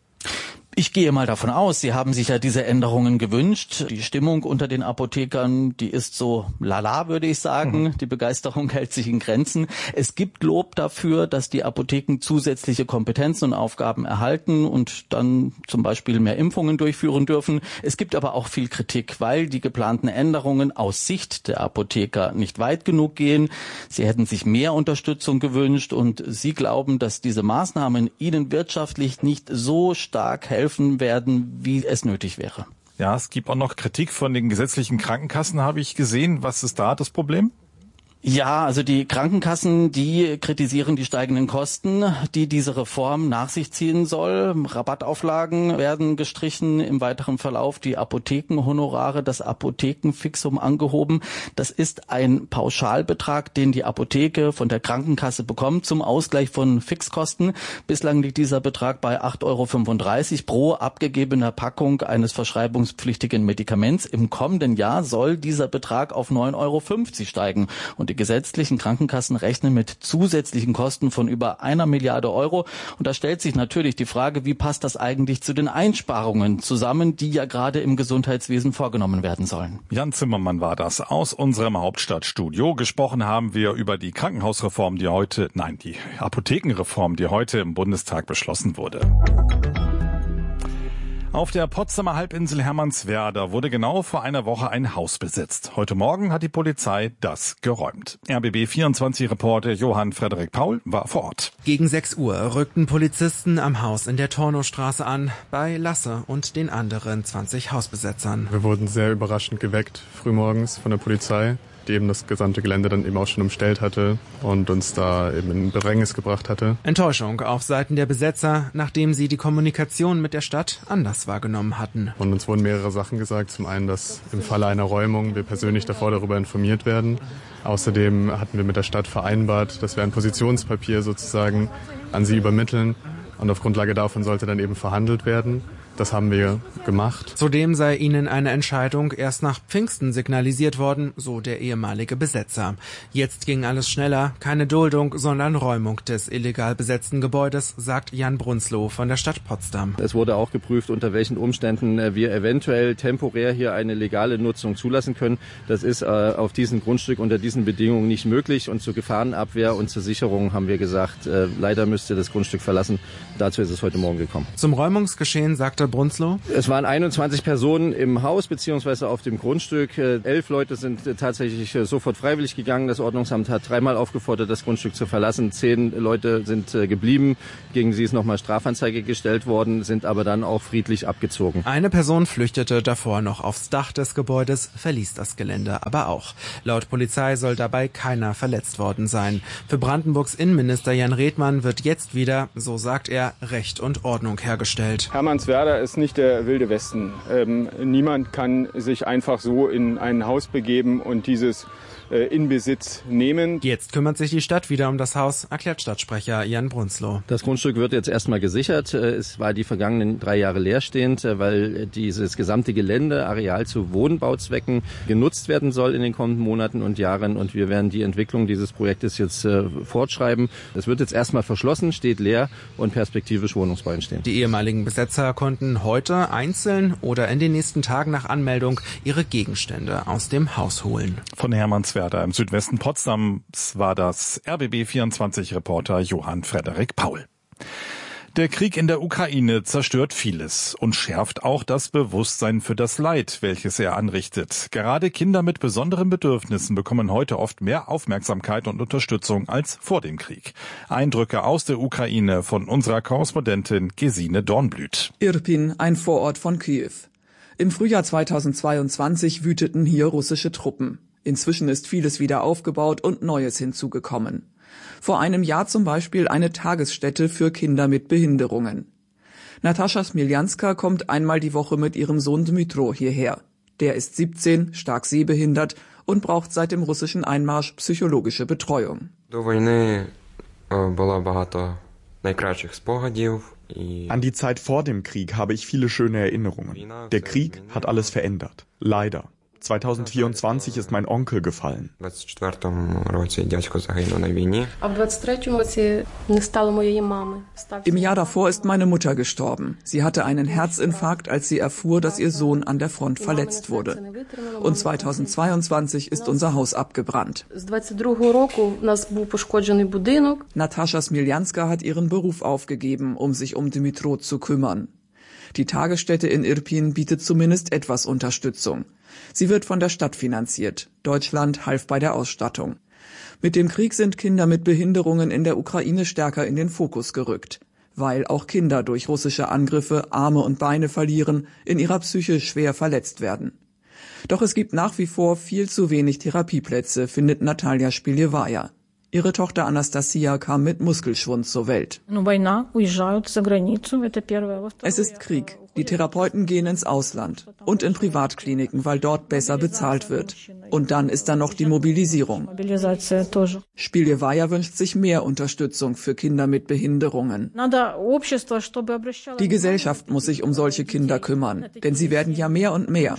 Ich gehe mal davon aus, Sie haben sich ja diese Änderungen gewünscht. Die Stimmung unter den Apothekern, die ist so lala, würde ich sagen. Mhm. Die Begeisterung hält sich in Grenzen. Es gibt Lob dafür, dass die Apotheken zusätzliche Kompetenzen und Aufgaben erhalten und dann zum Beispiel mehr Impfungen durchführen dürfen. Es gibt aber auch viel Kritik, weil die geplanten Änderungen aus Sicht der Apotheker nicht weit genug gehen. Sie hätten sich mehr Unterstützung gewünscht und Sie glauben, dass diese Maßnahmen ihnen wirtschaftlich nicht so stark helfen werden, wie es nötig wäre. Ja, es gibt auch noch Kritik von den gesetzlichen Krankenkassen, habe ich gesehen. Was ist da das Problem? Ja, also die Krankenkassen, die kritisieren die steigenden Kosten, die diese Reform nach sich ziehen soll. Rabattauflagen werden gestrichen, im weiteren Verlauf die Apothekenhonorare, das Apothekenfixum angehoben. Das ist ein Pauschalbetrag, den die Apotheke von der Krankenkasse bekommt zum Ausgleich von Fixkosten. Bislang liegt dieser Betrag bei acht Euro fünfunddreißig pro abgegebener Packung eines verschreibungspflichtigen Medikaments. Im kommenden Jahr soll dieser Betrag auf neun Euro fünfzig steigen. Und die gesetzlichen Krankenkassen rechnen mit zusätzlichen Kosten von über einer Milliarde Euro. Und da stellt sich natürlich die Frage, wie passt das eigentlich zu den Einsparungen zusammen, die ja gerade im Gesundheitswesen vorgenommen werden sollen. Jan Zimmermann war das aus unserem Hauptstadtstudio. Gesprochen haben wir über die Krankenhausreform, die heute, nein, die Apothekenreform, die heute im Bundestag beschlossen wurde. Auf der Potsdamer Halbinsel Hermannswerder wurde genau vor einer Woche ein Haus besetzt. Heute Morgen hat die Polizei das geräumt. R B B vierundzwanzig-Reporter Johann Frederik Paul war vor Ort. Gegen sechs Uhr rückten Polizisten am Haus in der Tornowstraße an, bei Lasse und den anderen zwanzig Hausbesetzern. Wir wurden sehr überraschend geweckt, frühmorgens von der Polizei, die eben das gesamte Gelände dann eben auch schon umstellt hatte und uns da eben in Bedrängnis gebracht hatte. Enttäuschung auf Seiten der Besetzer, nachdem sie die Kommunikation mit der Stadt anders wahrgenommen hatten. Und uns wurden mehrere Sachen gesagt. Zum einen, dass im Falle einer Räumung wir persönlich davor darüber informiert werden. Außerdem hatten wir mit der Stadt vereinbart, dass wir ein Positionspapier sozusagen an sie übermitteln. Und auf Grundlage davon sollte dann eben verhandelt werden. Das haben wir gemacht. Zudem sei ihnen eine Entscheidung erst nach Pfingsten signalisiert worden, so der ehemalige Besetzer. Jetzt ging alles schneller, keine Duldung, sondern Räumung des illegal besetzten Gebäudes, sagt Jan Brunzloh von der Stadt Potsdam. Es wurde auch geprüft, unter welchen Umständen wir eventuell temporär hier eine legale Nutzung zulassen können. Das ist äh, auf diesem Grundstück unter diesen Bedingungen nicht möglich. Und zur Gefahrenabwehr und zur Sicherung haben wir gesagt, äh, leider müsst ihr das Grundstück verlassen. Dazu ist es heute Morgen gekommen. Zum Räumungsgeschehen sagte Brunzloh: Es waren einundzwanzig Personen im Haus bzw. auf dem Grundstück. Elf Leute sind tatsächlich sofort freiwillig gegangen. Das Ordnungsamt hat dreimal aufgefordert, das Grundstück zu verlassen. Zehn Leute sind geblieben. Gegen sie ist nochmal Strafanzeige gestellt worden, sind aber dann auch friedlich abgezogen. Eine Person flüchtete davor noch aufs Dach des Gebäudes, verließ das Gelände aber auch. Laut Polizei soll dabei keiner verletzt worden sein. Für Brandenburgs Innenminister Jan Redmann wird jetzt wieder, so sagt er, Recht und Ordnung hergestellt. Hermannswerder ist nicht der wilde Westen. Ähm, niemand kann sich einfach so in ein Haus begeben und dieses äh, in Besitz nehmen. Jetzt kümmert sich die Stadt wieder um das Haus, erklärt Stadtsprecher Jan Brunzloh. Das Grundstück wird jetzt erstmal gesichert. Es war die vergangenen drei Jahre leerstehend, weil dieses gesamte Gelände, Areal zu Wohnbauzwecken genutzt werden soll in den kommenden Monaten und Jahren. Und wir werden die Entwicklung dieses Projektes jetzt äh, fortschreiben. Es wird jetzt erstmal verschlossen, steht leer und perspektivisch Wohnungsbau entstehen. Die ehemaligen Besetzer konnten heute einzeln oder in den nächsten Tagen nach Anmeldung ihre Gegenstände aus dem Haus holen. Von Hermannswerder im Südwesten Potsdams war das R B B vierundzwanzig-Reporter Johann Frederik Paul. Der Krieg in der Ukraine zerstört vieles und schärft auch das Bewusstsein für das Leid, welches er anrichtet. Gerade Kinder mit besonderen Bedürfnissen bekommen heute oft mehr Aufmerksamkeit und Unterstützung als vor dem Krieg. Eindrücke aus der Ukraine von unserer Korrespondentin Gesine Dornblüt. Irpin, ein Vorort von Kiew. Im Frühjahr zweitausendzweiundzwanzig wüteten hier russische Truppen. Inzwischen ist vieles wieder aufgebaut und Neues hinzugekommen. Vor einem Jahr zum Beispiel eine Tagesstätte für Kinder mit Behinderungen. Natascha Smiljanska kommt einmal die Woche mit ihrem Sohn Dmytro hierher. Der ist siebzehn, stark sehbehindert und braucht seit dem russischen Einmarsch psychologische Betreuung. An die Zeit vor dem Krieg habe ich viele schöne Erinnerungen. Der Krieg hat alles verändert. Leider. zweitausendvierundzwanzig ist mein Onkel gefallen. Im Jahr davor ist meine Mutter gestorben. Sie hatte einen Herzinfarkt, als sie erfuhr, dass ihr Sohn an der Front verletzt wurde. Und zweitausendzweiundzwanzig ist unser Haus abgebrannt. Natascha Smiljanska hat ihren Beruf aufgegeben, um sich um Dmytro zu kümmern. Die Tagesstätte in Irpin bietet zumindest etwas Unterstützung. Sie wird von der Stadt finanziert. Deutschland half bei der Ausstattung. Mit dem Krieg sind Kinder mit Behinderungen in der Ukraine stärker in den Fokus gerückt, weil auch Kinder durch russische Angriffe Arme und Beine verlieren, in ihrer Psyche schwer verletzt werden. Doch es gibt nach wie vor viel zu wenig Therapieplätze, findet Natalia Spiljewaja. Ihre Tochter Anastasia kam mit Muskelschwund zur Welt. Es ist Krieg. Die Therapeuten gehen ins Ausland und in Privatkliniken, weil dort besser bezahlt wird. Und dann ist da noch die Mobilisierung. Spiljewaja wünscht sich mehr Unterstützung für Kinder mit Behinderungen. Die Gesellschaft muss sich um solche Kinder kümmern, denn sie werden ja mehr und mehr.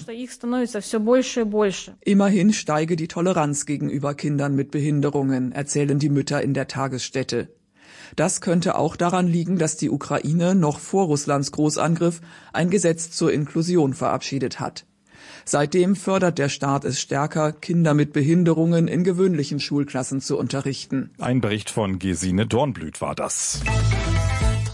Immerhin steige die Toleranz gegenüber Kindern mit Behinderungen, erzählen die Mütter in der Tagesstätte. Das könnte auch daran liegen, dass die Ukraine noch vor Russlands Großangriff ein Gesetz zur Inklusion verabschiedet hat. Seitdem fördert der Staat es stärker, Kinder mit Behinderungen in gewöhnlichen Schulklassen zu unterrichten. Ein Bericht von Gesine Dornblüt war das.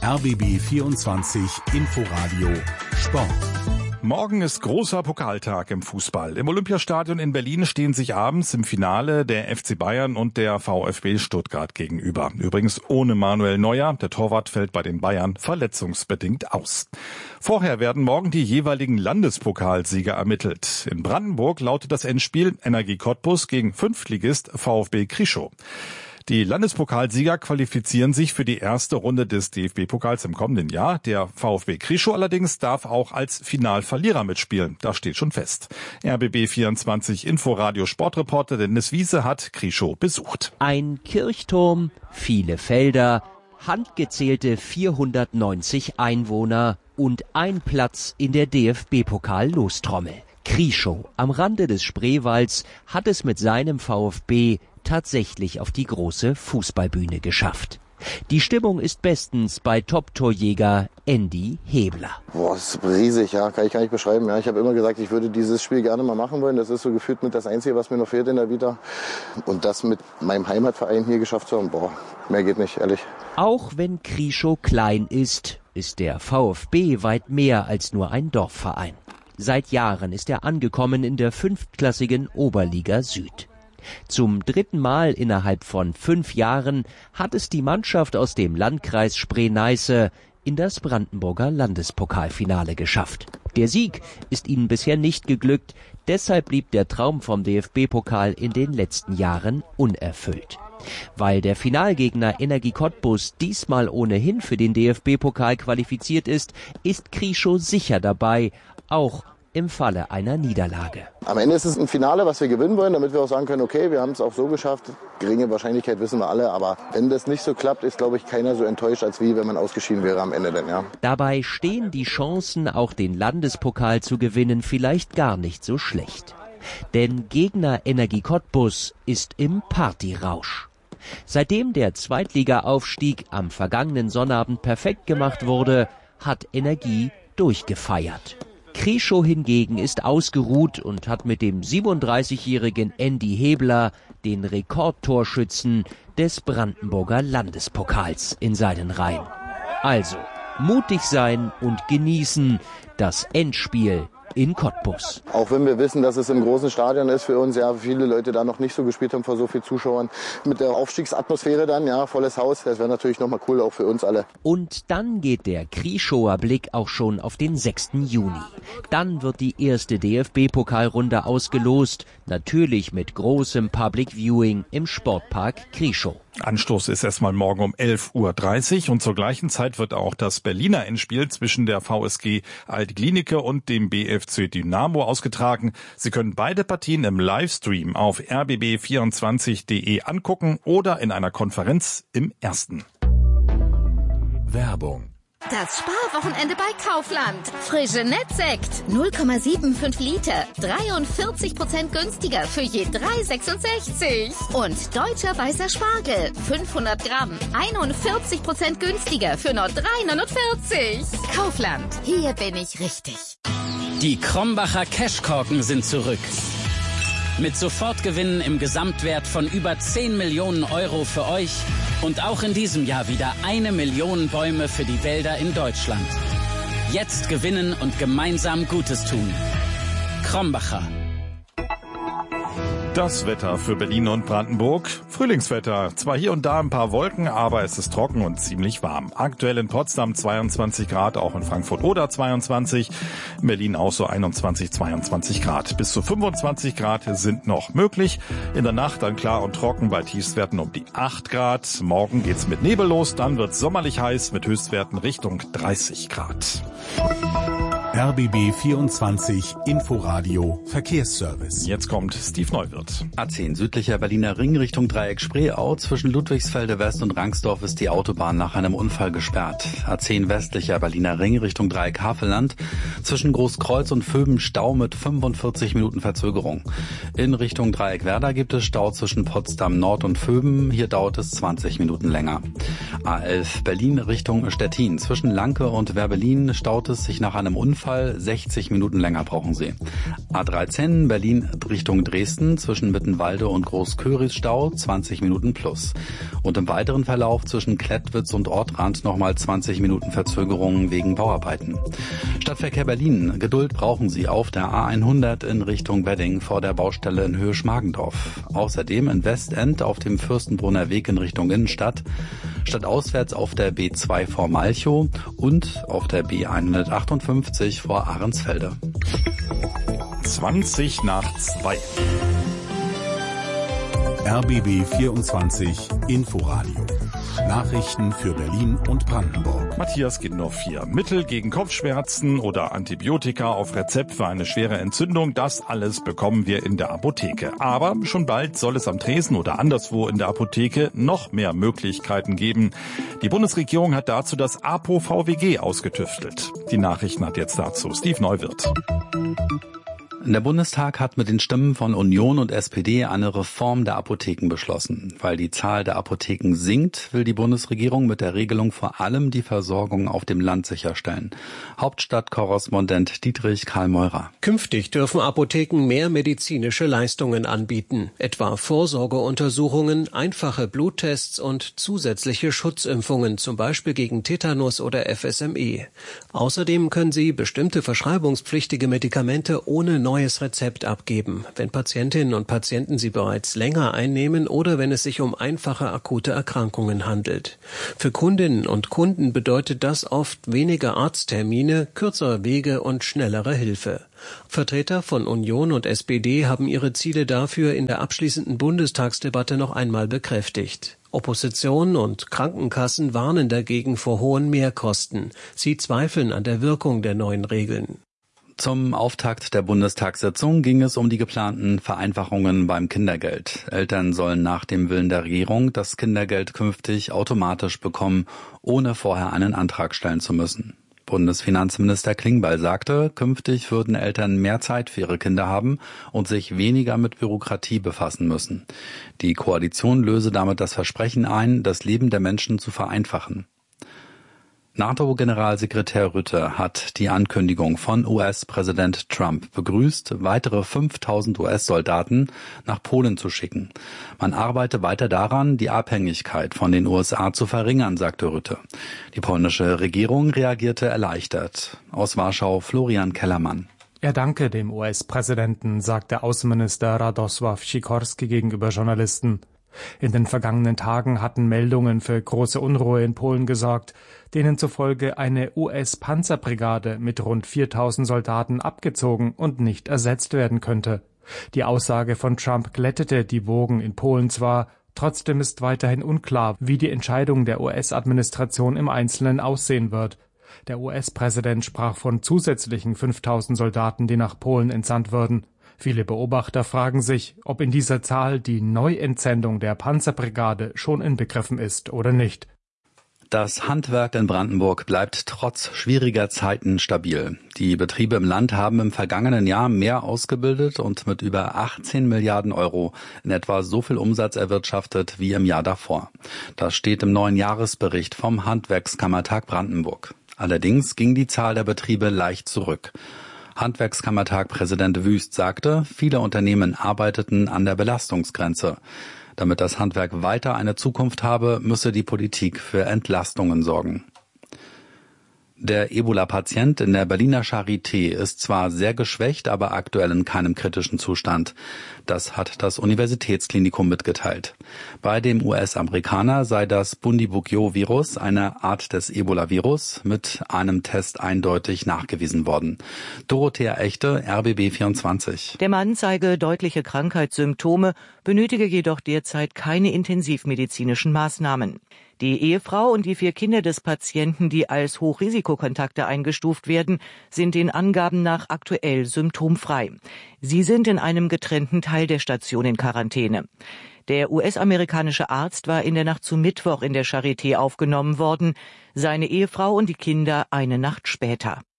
R B B vierundzwanzig Inforadio Sport. Morgen ist großer Pokaltag im Fußball. Im Olympiastadion in Berlin stehen sich abends im Finale der F C Bayern und der VfB Stuttgart gegenüber. Übrigens ohne Manuel Neuer. Der Torwart fällt bei den Bayern verletzungsbedingt aus. Vorher werden morgen die jeweiligen Landespokalsieger ermittelt. In Brandenburg lautet das Endspiel Energie Cottbus gegen Fünftligist VfB Krischow. Die Landespokalsieger qualifizieren sich für die erste Runde des D F B-Pokals im kommenden Jahr. Der VfB Krischow allerdings darf auch als Finalverlierer mitspielen. Das steht schon fest. R B B vierundzwanzig Inforadio Sportreporter Dennis Wiese hat Krischow besucht. Ein Kirchturm, viele Felder, handgezählte vierhundertneunzig Einwohner und ein Platz in der D F B-Pokal-Lostrommel. Krischow am Rande des Spreewalds hat es mit seinem VfB tatsächlich auf die große Fußballbühne geschafft. Die Stimmung ist bestens bei Top-Torjäger Andy Hebler. Boah, das ist riesig, ja, kann ich gar nicht beschreiben. Ja, ich habe immer gesagt, ich würde dieses Spiel gerne mal machen wollen. Das ist so gefühlt mit das Einzige, was mir noch fehlt in der Vita. Und das mit meinem Heimatverein hier geschafft zu haben, boah, mehr geht nicht, ehrlich. Auch wenn Krischow klein ist, ist der VfB weit mehr als nur ein Dorfverein. Seit Jahren ist er angekommen in der fünftklassigen Oberliga Süd. Zum dritten Mal innerhalb von fünf Jahren hat es die Mannschaft aus dem Landkreis Spree-Neiße in das Brandenburger Landespokalfinale geschafft. Der Sieg ist ihnen bisher nicht geglückt, deshalb blieb der Traum vom D F B-Pokal in den letzten Jahren unerfüllt. Weil der Finalgegner Energie Cottbus diesmal ohnehin für den D F B-Pokal qualifiziert ist, ist Krischow sicher dabei, auch im Falle einer Niederlage. Am Ende ist es ein Finale, was wir gewinnen wollen, damit wir auch sagen können, okay, wir haben es auch so geschafft. Geringe Wahrscheinlichkeit wissen wir alle, aber wenn das nicht so klappt, ist, glaube ich, keiner so enttäuscht, als wie wenn man ausgeschieden wäre am Ende dann, ja. Dabei stehen die Chancen, auch den Landespokal zu gewinnen, vielleicht gar nicht so schlecht. Denn Gegner Energie Cottbus ist im Partyrausch. Seitdem der Zweitliga-Aufstieg am vergangenen Sonnabend perfekt gemacht wurde, hat Energie durchgefeiert. Krischow hingegen ist ausgeruht und hat mit dem siebenunddreißigjährigen Andy Hebler den Rekordtorschützen des Brandenburger Landespokals in seinen Reihen. Also, mutig sein und genießen das Endspiel in Cottbus. Auch wenn wir wissen, dass es im großen Stadion ist für uns, ja, viele Leute da noch nicht so gespielt haben vor so vielen Zuschauern. Mit der Aufstiegsatmosphäre dann, ja, volles Haus, das wäre natürlich nochmal cool, auch für uns alle. Und dann geht der Krischower Blick auch schon auf den sechsten Juni. Dann wird die erste D F B-Pokalrunde ausgelost, natürlich mit großem Public Viewing im Sportpark Krischow. Anstoß ist erstmal morgen um elf Uhr dreißig und zur gleichen Zeit wird auch das Berliner Endspiel zwischen der V S G Alt-Glienicke und dem B F C Dynamo ausgetragen. Sie können beide Partien im Livestream auf r b b vierundzwanzig punkt d e angucken oder in einer Konferenz im Ersten. Werbung. Das Sparwochenende bei Kaufland. Frische Nettsekt. null Komma fünfundsiebzig Liter. dreiundvierzig Prozent günstiger für je drei Euro sechsundsechzig. Und deutscher weißer Spargel. fünfhundert Gramm. einundvierzig Prozent günstiger für nur drei Euro neunundvierzig. Kaufland. Hier bin ich richtig. Die Krombacher Cashkorken sind zurück. Mit Sofortgewinnen im Gesamtwert von über zehn Millionen Euro für euch und auch in diesem Jahr wieder eine Million Bäume für die Wälder in Deutschland. Jetzt gewinnen und gemeinsam Gutes tun. Krombacher. Das Wetter für Berlin und Brandenburg. Frühlingswetter. Zwar hier und da ein paar Wolken, aber es ist trocken und ziemlich warm. Aktuell in Potsdam zweiundzwanzig Grad, auch in Frankfurt oder zweiundzwanzig. In Berlin auch so einundzwanzig, zweiundzwanzig Grad. Bis zu fünfundzwanzig Grad sind noch möglich. In der Nacht dann klar und trocken bei Tiefstwerten um die acht Grad. Morgen geht's mit Nebel los, dann wird's sommerlich heiß mit Höchstwerten Richtung dreißig Grad. R B B vierundzwanzig Inforadio Verkehrsservice. Jetzt kommt Steve Neuwirth. A zehn südlicher Berliner Ring Richtung Dreieck Spreeau. Zwischen Ludwigsfelde West und Rangsdorf ist die Autobahn nach einem Unfall gesperrt. A zehn westlicher Berliner Ring Richtung Dreieck Havelland. Zwischen Großkreuz und Vöben Stau mit fünfundvierzig Minuten Verzögerung. In Richtung Dreieck Werder gibt es Stau zwischen Potsdam Nord und Vöben. Hier dauert es zwanzig Minuten länger. A elf Berlin Richtung Stettin. Zwischen Lanke und Werbelin staut es sich nach einem Unfall Normalfall sechzig Minuten länger brauchen Sie. A dreizehn Berlin Richtung Dresden zwischen Mittenwalde und Großköris Stau zwanzig Minuten plus. Und im weiteren Verlauf zwischen Klettwitz und Ortrand nochmal zwanzig Minuten Verzögerung wegen Bauarbeiten. Stadtverkehr Berlin. Geduld brauchen Sie auf der A hundert in Richtung Wedding vor der Baustelle in Höhe Schmargendorf. Außerdem in Westend auf dem Fürstenbrunner Weg in Richtung Innenstadt. Stadtauswärts auf der B zwei vor Malchow und auf der B hundertachtundfünfzig vor Ahrensfelde. zwanzig nach zwei. R B B vierundzwanzig Inforadio. Nachrichten für Berlin und Brandenburg. Matthias Gindorf hier. Mittel gegen Kopfschmerzen oder Antibiotika auf Rezept für eine schwere Entzündung, das alles bekommen wir in der Apotheke. Aber schon bald soll es am Tresen oder anderswo in der Apotheke noch mehr Möglichkeiten geben. Die Bundesregierung hat dazu das APO V W G ausgetüftelt. Die Nachrichten hat jetzt dazu Steve Neuwirth. Der Bundestag hat mit den Stimmen von Union und S P D eine Reform der Apotheken beschlossen. Weil die Zahl der Apotheken sinkt, will die Bundesregierung mit der Regelung vor allem die Versorgung auf dem Land sicherstellen. Hauptstadtkorrespondent Dietrich Karl Meurer. Künftig dürfen Apotheken mehr medizinische Leistungen anbieten, etwa Vorsorgeuntersuchungen, einfache Bluttests und zusätzliche Schutzimpfungen, zum Beispiel gegen Tetanus oder F S M E. Außerdem können sie bestimmte verschreibungspflichtige Medikamente ohne neues Rezept abgeben, wenn Patientinnen und Patienten sie bereits länger einnehmen oder wenn es sich um einfache akute Erkrankungen handelt. Für Kundinnen und Kunden bedeutet das oft weniger Arzttermine, kürzere Wege und schnellere Hilfe. Vertreter von Union und S P D haben ihre Ziele dafür in der abschließenden Bundestagsdebatte noch einmal bekräftigt. Opposition und Krankenkassen warnen dagegen vor hohen Mehrkosten. Sie zweifeln an der Wirkung der neuen Regeln. Zum Auftakt der Bundestagssitzung ging es um die geplanten Vereinfachungen beim Kindergeld. Eltern sollen nach dem Willen der Regierung das Kindergeld künftig automatisch bekommen, ohne vorher einen Antrag stellen zu müssen. Bundesfinanzminister Klingbeil sagte, künftig würden Eltern mehr Zeit für ihre Kinder haben und sich weniger mit Bürokratie befassen müssen. Die Koalition löse damit das Versprechen ein, das Leben der Menschen zu vereinfachen. NATO-Generalsekretär Rutte hat die Ankündigung von U S-Präsident Trump begrüßt, weitere fünftausend U S-Soldaten nach Polen zu schicken. Man arbeite weiter daran, die Abhängigkeit von den U S A zu verringern, sagte Rutte. Die polnische Regierung reagierte erleichtert. Aus Warschau Florian Kellermann. Er danke dem U S-Präsidenten, sagte Außenminister Radosław Sikorski gegenüber Journalisten. In den vergangenen Tagen hatten Meldungen für große Unruhe in Polen gesorgt, denen zufolge eine U S-Panzerbrigade mit rund viertausend Soldaten abgezogen und nicht ersetzt werden könnte. Die Aussage von Trump glättete die Wogen in Polen zwar, trotzdem ist weiterhin unklar, wie die Entscheidung der U S-Administration im Einzelnen aussehen wird. Der U S-Präsident sprach von zusätzlichen fünftausend Soldaten, die nach Polen entsandt würden. Viele Beobachter fragen sich, ob in dieser Zahl die Neuentsendung der Panzerbrigade schon inbegriffen ist oder nicht. Das Handwerk in Brandenburg bleibt trotz schwieriger Zeiten stabil. Die Betriebe im Land haben im vergangenen Jahr mehr ausgebildet und mit über achtzehn Milliarden Euro in etwa so viel Umsatz erwirtschaftet wie im Jahr davor. Das steht im neuen Jahresbericht vom Handwerkskammertag Brandenburg. Allerdings ging die Zahl der Betriebe leicht zurück. Handwerkskammertag-Präsident Wüst sagte, viele Unternehmen arbeiteten an der Belastungsgrenze. Damit das Handwerk weiter eine Zukunft habe, müsse die Politik für Entlastungen sorgen. Der Ebola-Patient in der Berliner Charité ist zwar sehr geschwächt, aber aktuell in keinem kritischen Zustand. Das hat das Universitätsklinikum mitgeteilt. Bei dem U S-Amerikaner sei das Bundibugyo-Virus, eine Art des Ebola-Virus, mit einem Test eindeutig nachgewiesen worden. Dorothea Echte, R B B vierundzwanzig. Der Mann zeige deutliche Krankheitssymptome, benötige jedoch derzeit keine intensivmedizinischen Maßnahmen. Die Ehefrau und die vier Kinder des Patienten, die als Hochrisikokontakte eingestuft werden, sind den Angaben nach aktuell symptomfrei. Sie sind in einem getrennten Teil der Station in Quarantäne. Der U S-amerikanische Arzt war in der Nacht zu Mittwoch in der Charité aufgenommen worden, seine Ehefrau und die Kinder eine Nacht später.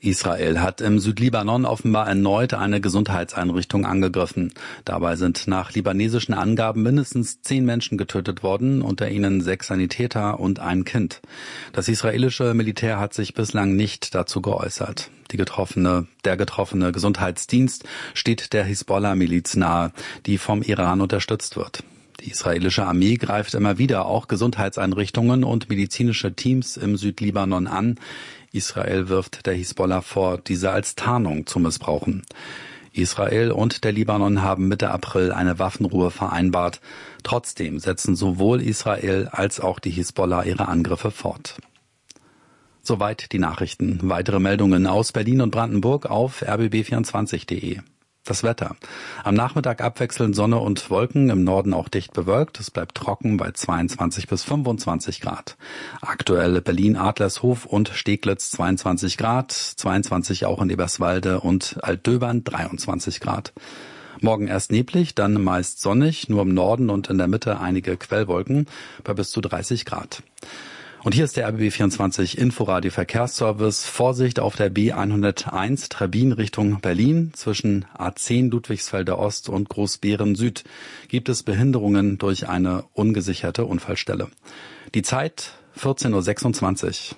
Israel hat im Südlibanon offenbar erneut eine Gesundheitseinrichtung angegriffen. Dabei sind nach libanesischen Angaben mindestens zehn Menschen getötet worden, unter ihnen sechs Sanitäter und ein Kind. Das israelische Militär hat sich bislang nicht dazu geäußert. Die getroffene, der getroffene Gesundheitsdienst steht der Hisbollah-Miliz nahe, die vom Iran unterstützt wird. Die israelische Armee greift immer wieder auch Gesundheitseinrichtungen und medizinische Teams im Südlibanon an. Israel wirft der Hisbollah vor, diese als Tarnung zu missbrauchen. Israel und der Libanon haben Mitte April eine Waffenruhe vereinbart. Trotzdem setzen sowohl Israel als auch die Hisbollah ihre Angriffe fort. Soweit die Nachrichten. Weitere Meldungen aus Berlin und Brandenburg auf r b b vierundzwanzig punkt de. Das Wetter. Am Nachmittag abwechselnd Sonne und Wolken, im Norden auch dicht bewölkt. Es bleibt trocken bei zweiundzwanzig bis fünfundzwanzig Grad. Aktuell Berlin, Adlershof und Steglitz zweiundzwanzig Grad, zweiundzwanzig auch in Eberswalde und Altdöbern dreiundzwanzig Grad. Morgen erst neblig, dann meist sonnig, nur im Norden und in der Mitte einige Quellwolken bei bis zu dreißig Grad. Und hier ist der R B B vierundzwanzig Inforadio Verkehrsservice. Vorsicht auf der B hunderteins Trebbin Richtung Berlin. Zwischen A zehn Ludwigsfelder Ost und Großbeeren Süd gibt es Behinderungen durch eine ungesicherte Unfallstelle. Die Zeit vierzehn Uhr sechsundzwanzig.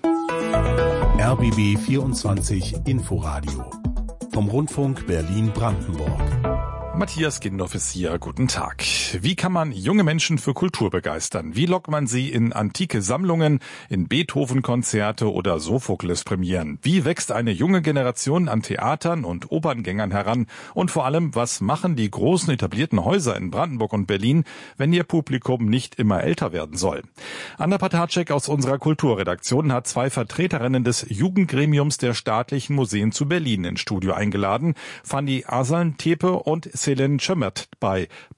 R B B vierundzwanzig Inforadio vom Rundfunk Berlin-Brandenburg. Matthias Gindorf ist hier. Guten Tag. Wie kann man junge Menschen für Kultur begeistern? Wie lockt man sie in antike Sammlungen, in Beethoven-Konzerte oder Sophokles-Premieren? Wie wächst eine junge Generation an Theatern und Operngängern heran? Und vor allem, was machen die großen etablierten Häuser in Brandenburg und Berlin, wenn ihr Publikum nicht immer älter werden soll? Anna Patacek aus unserer Kulturredaktion hat zwei Vertreterinnen des Jugendgremiums der staatlichen Museen zu Berlin ins Studio eingeladen. Fanny Asaln-Tepe und Selin Schömmert bei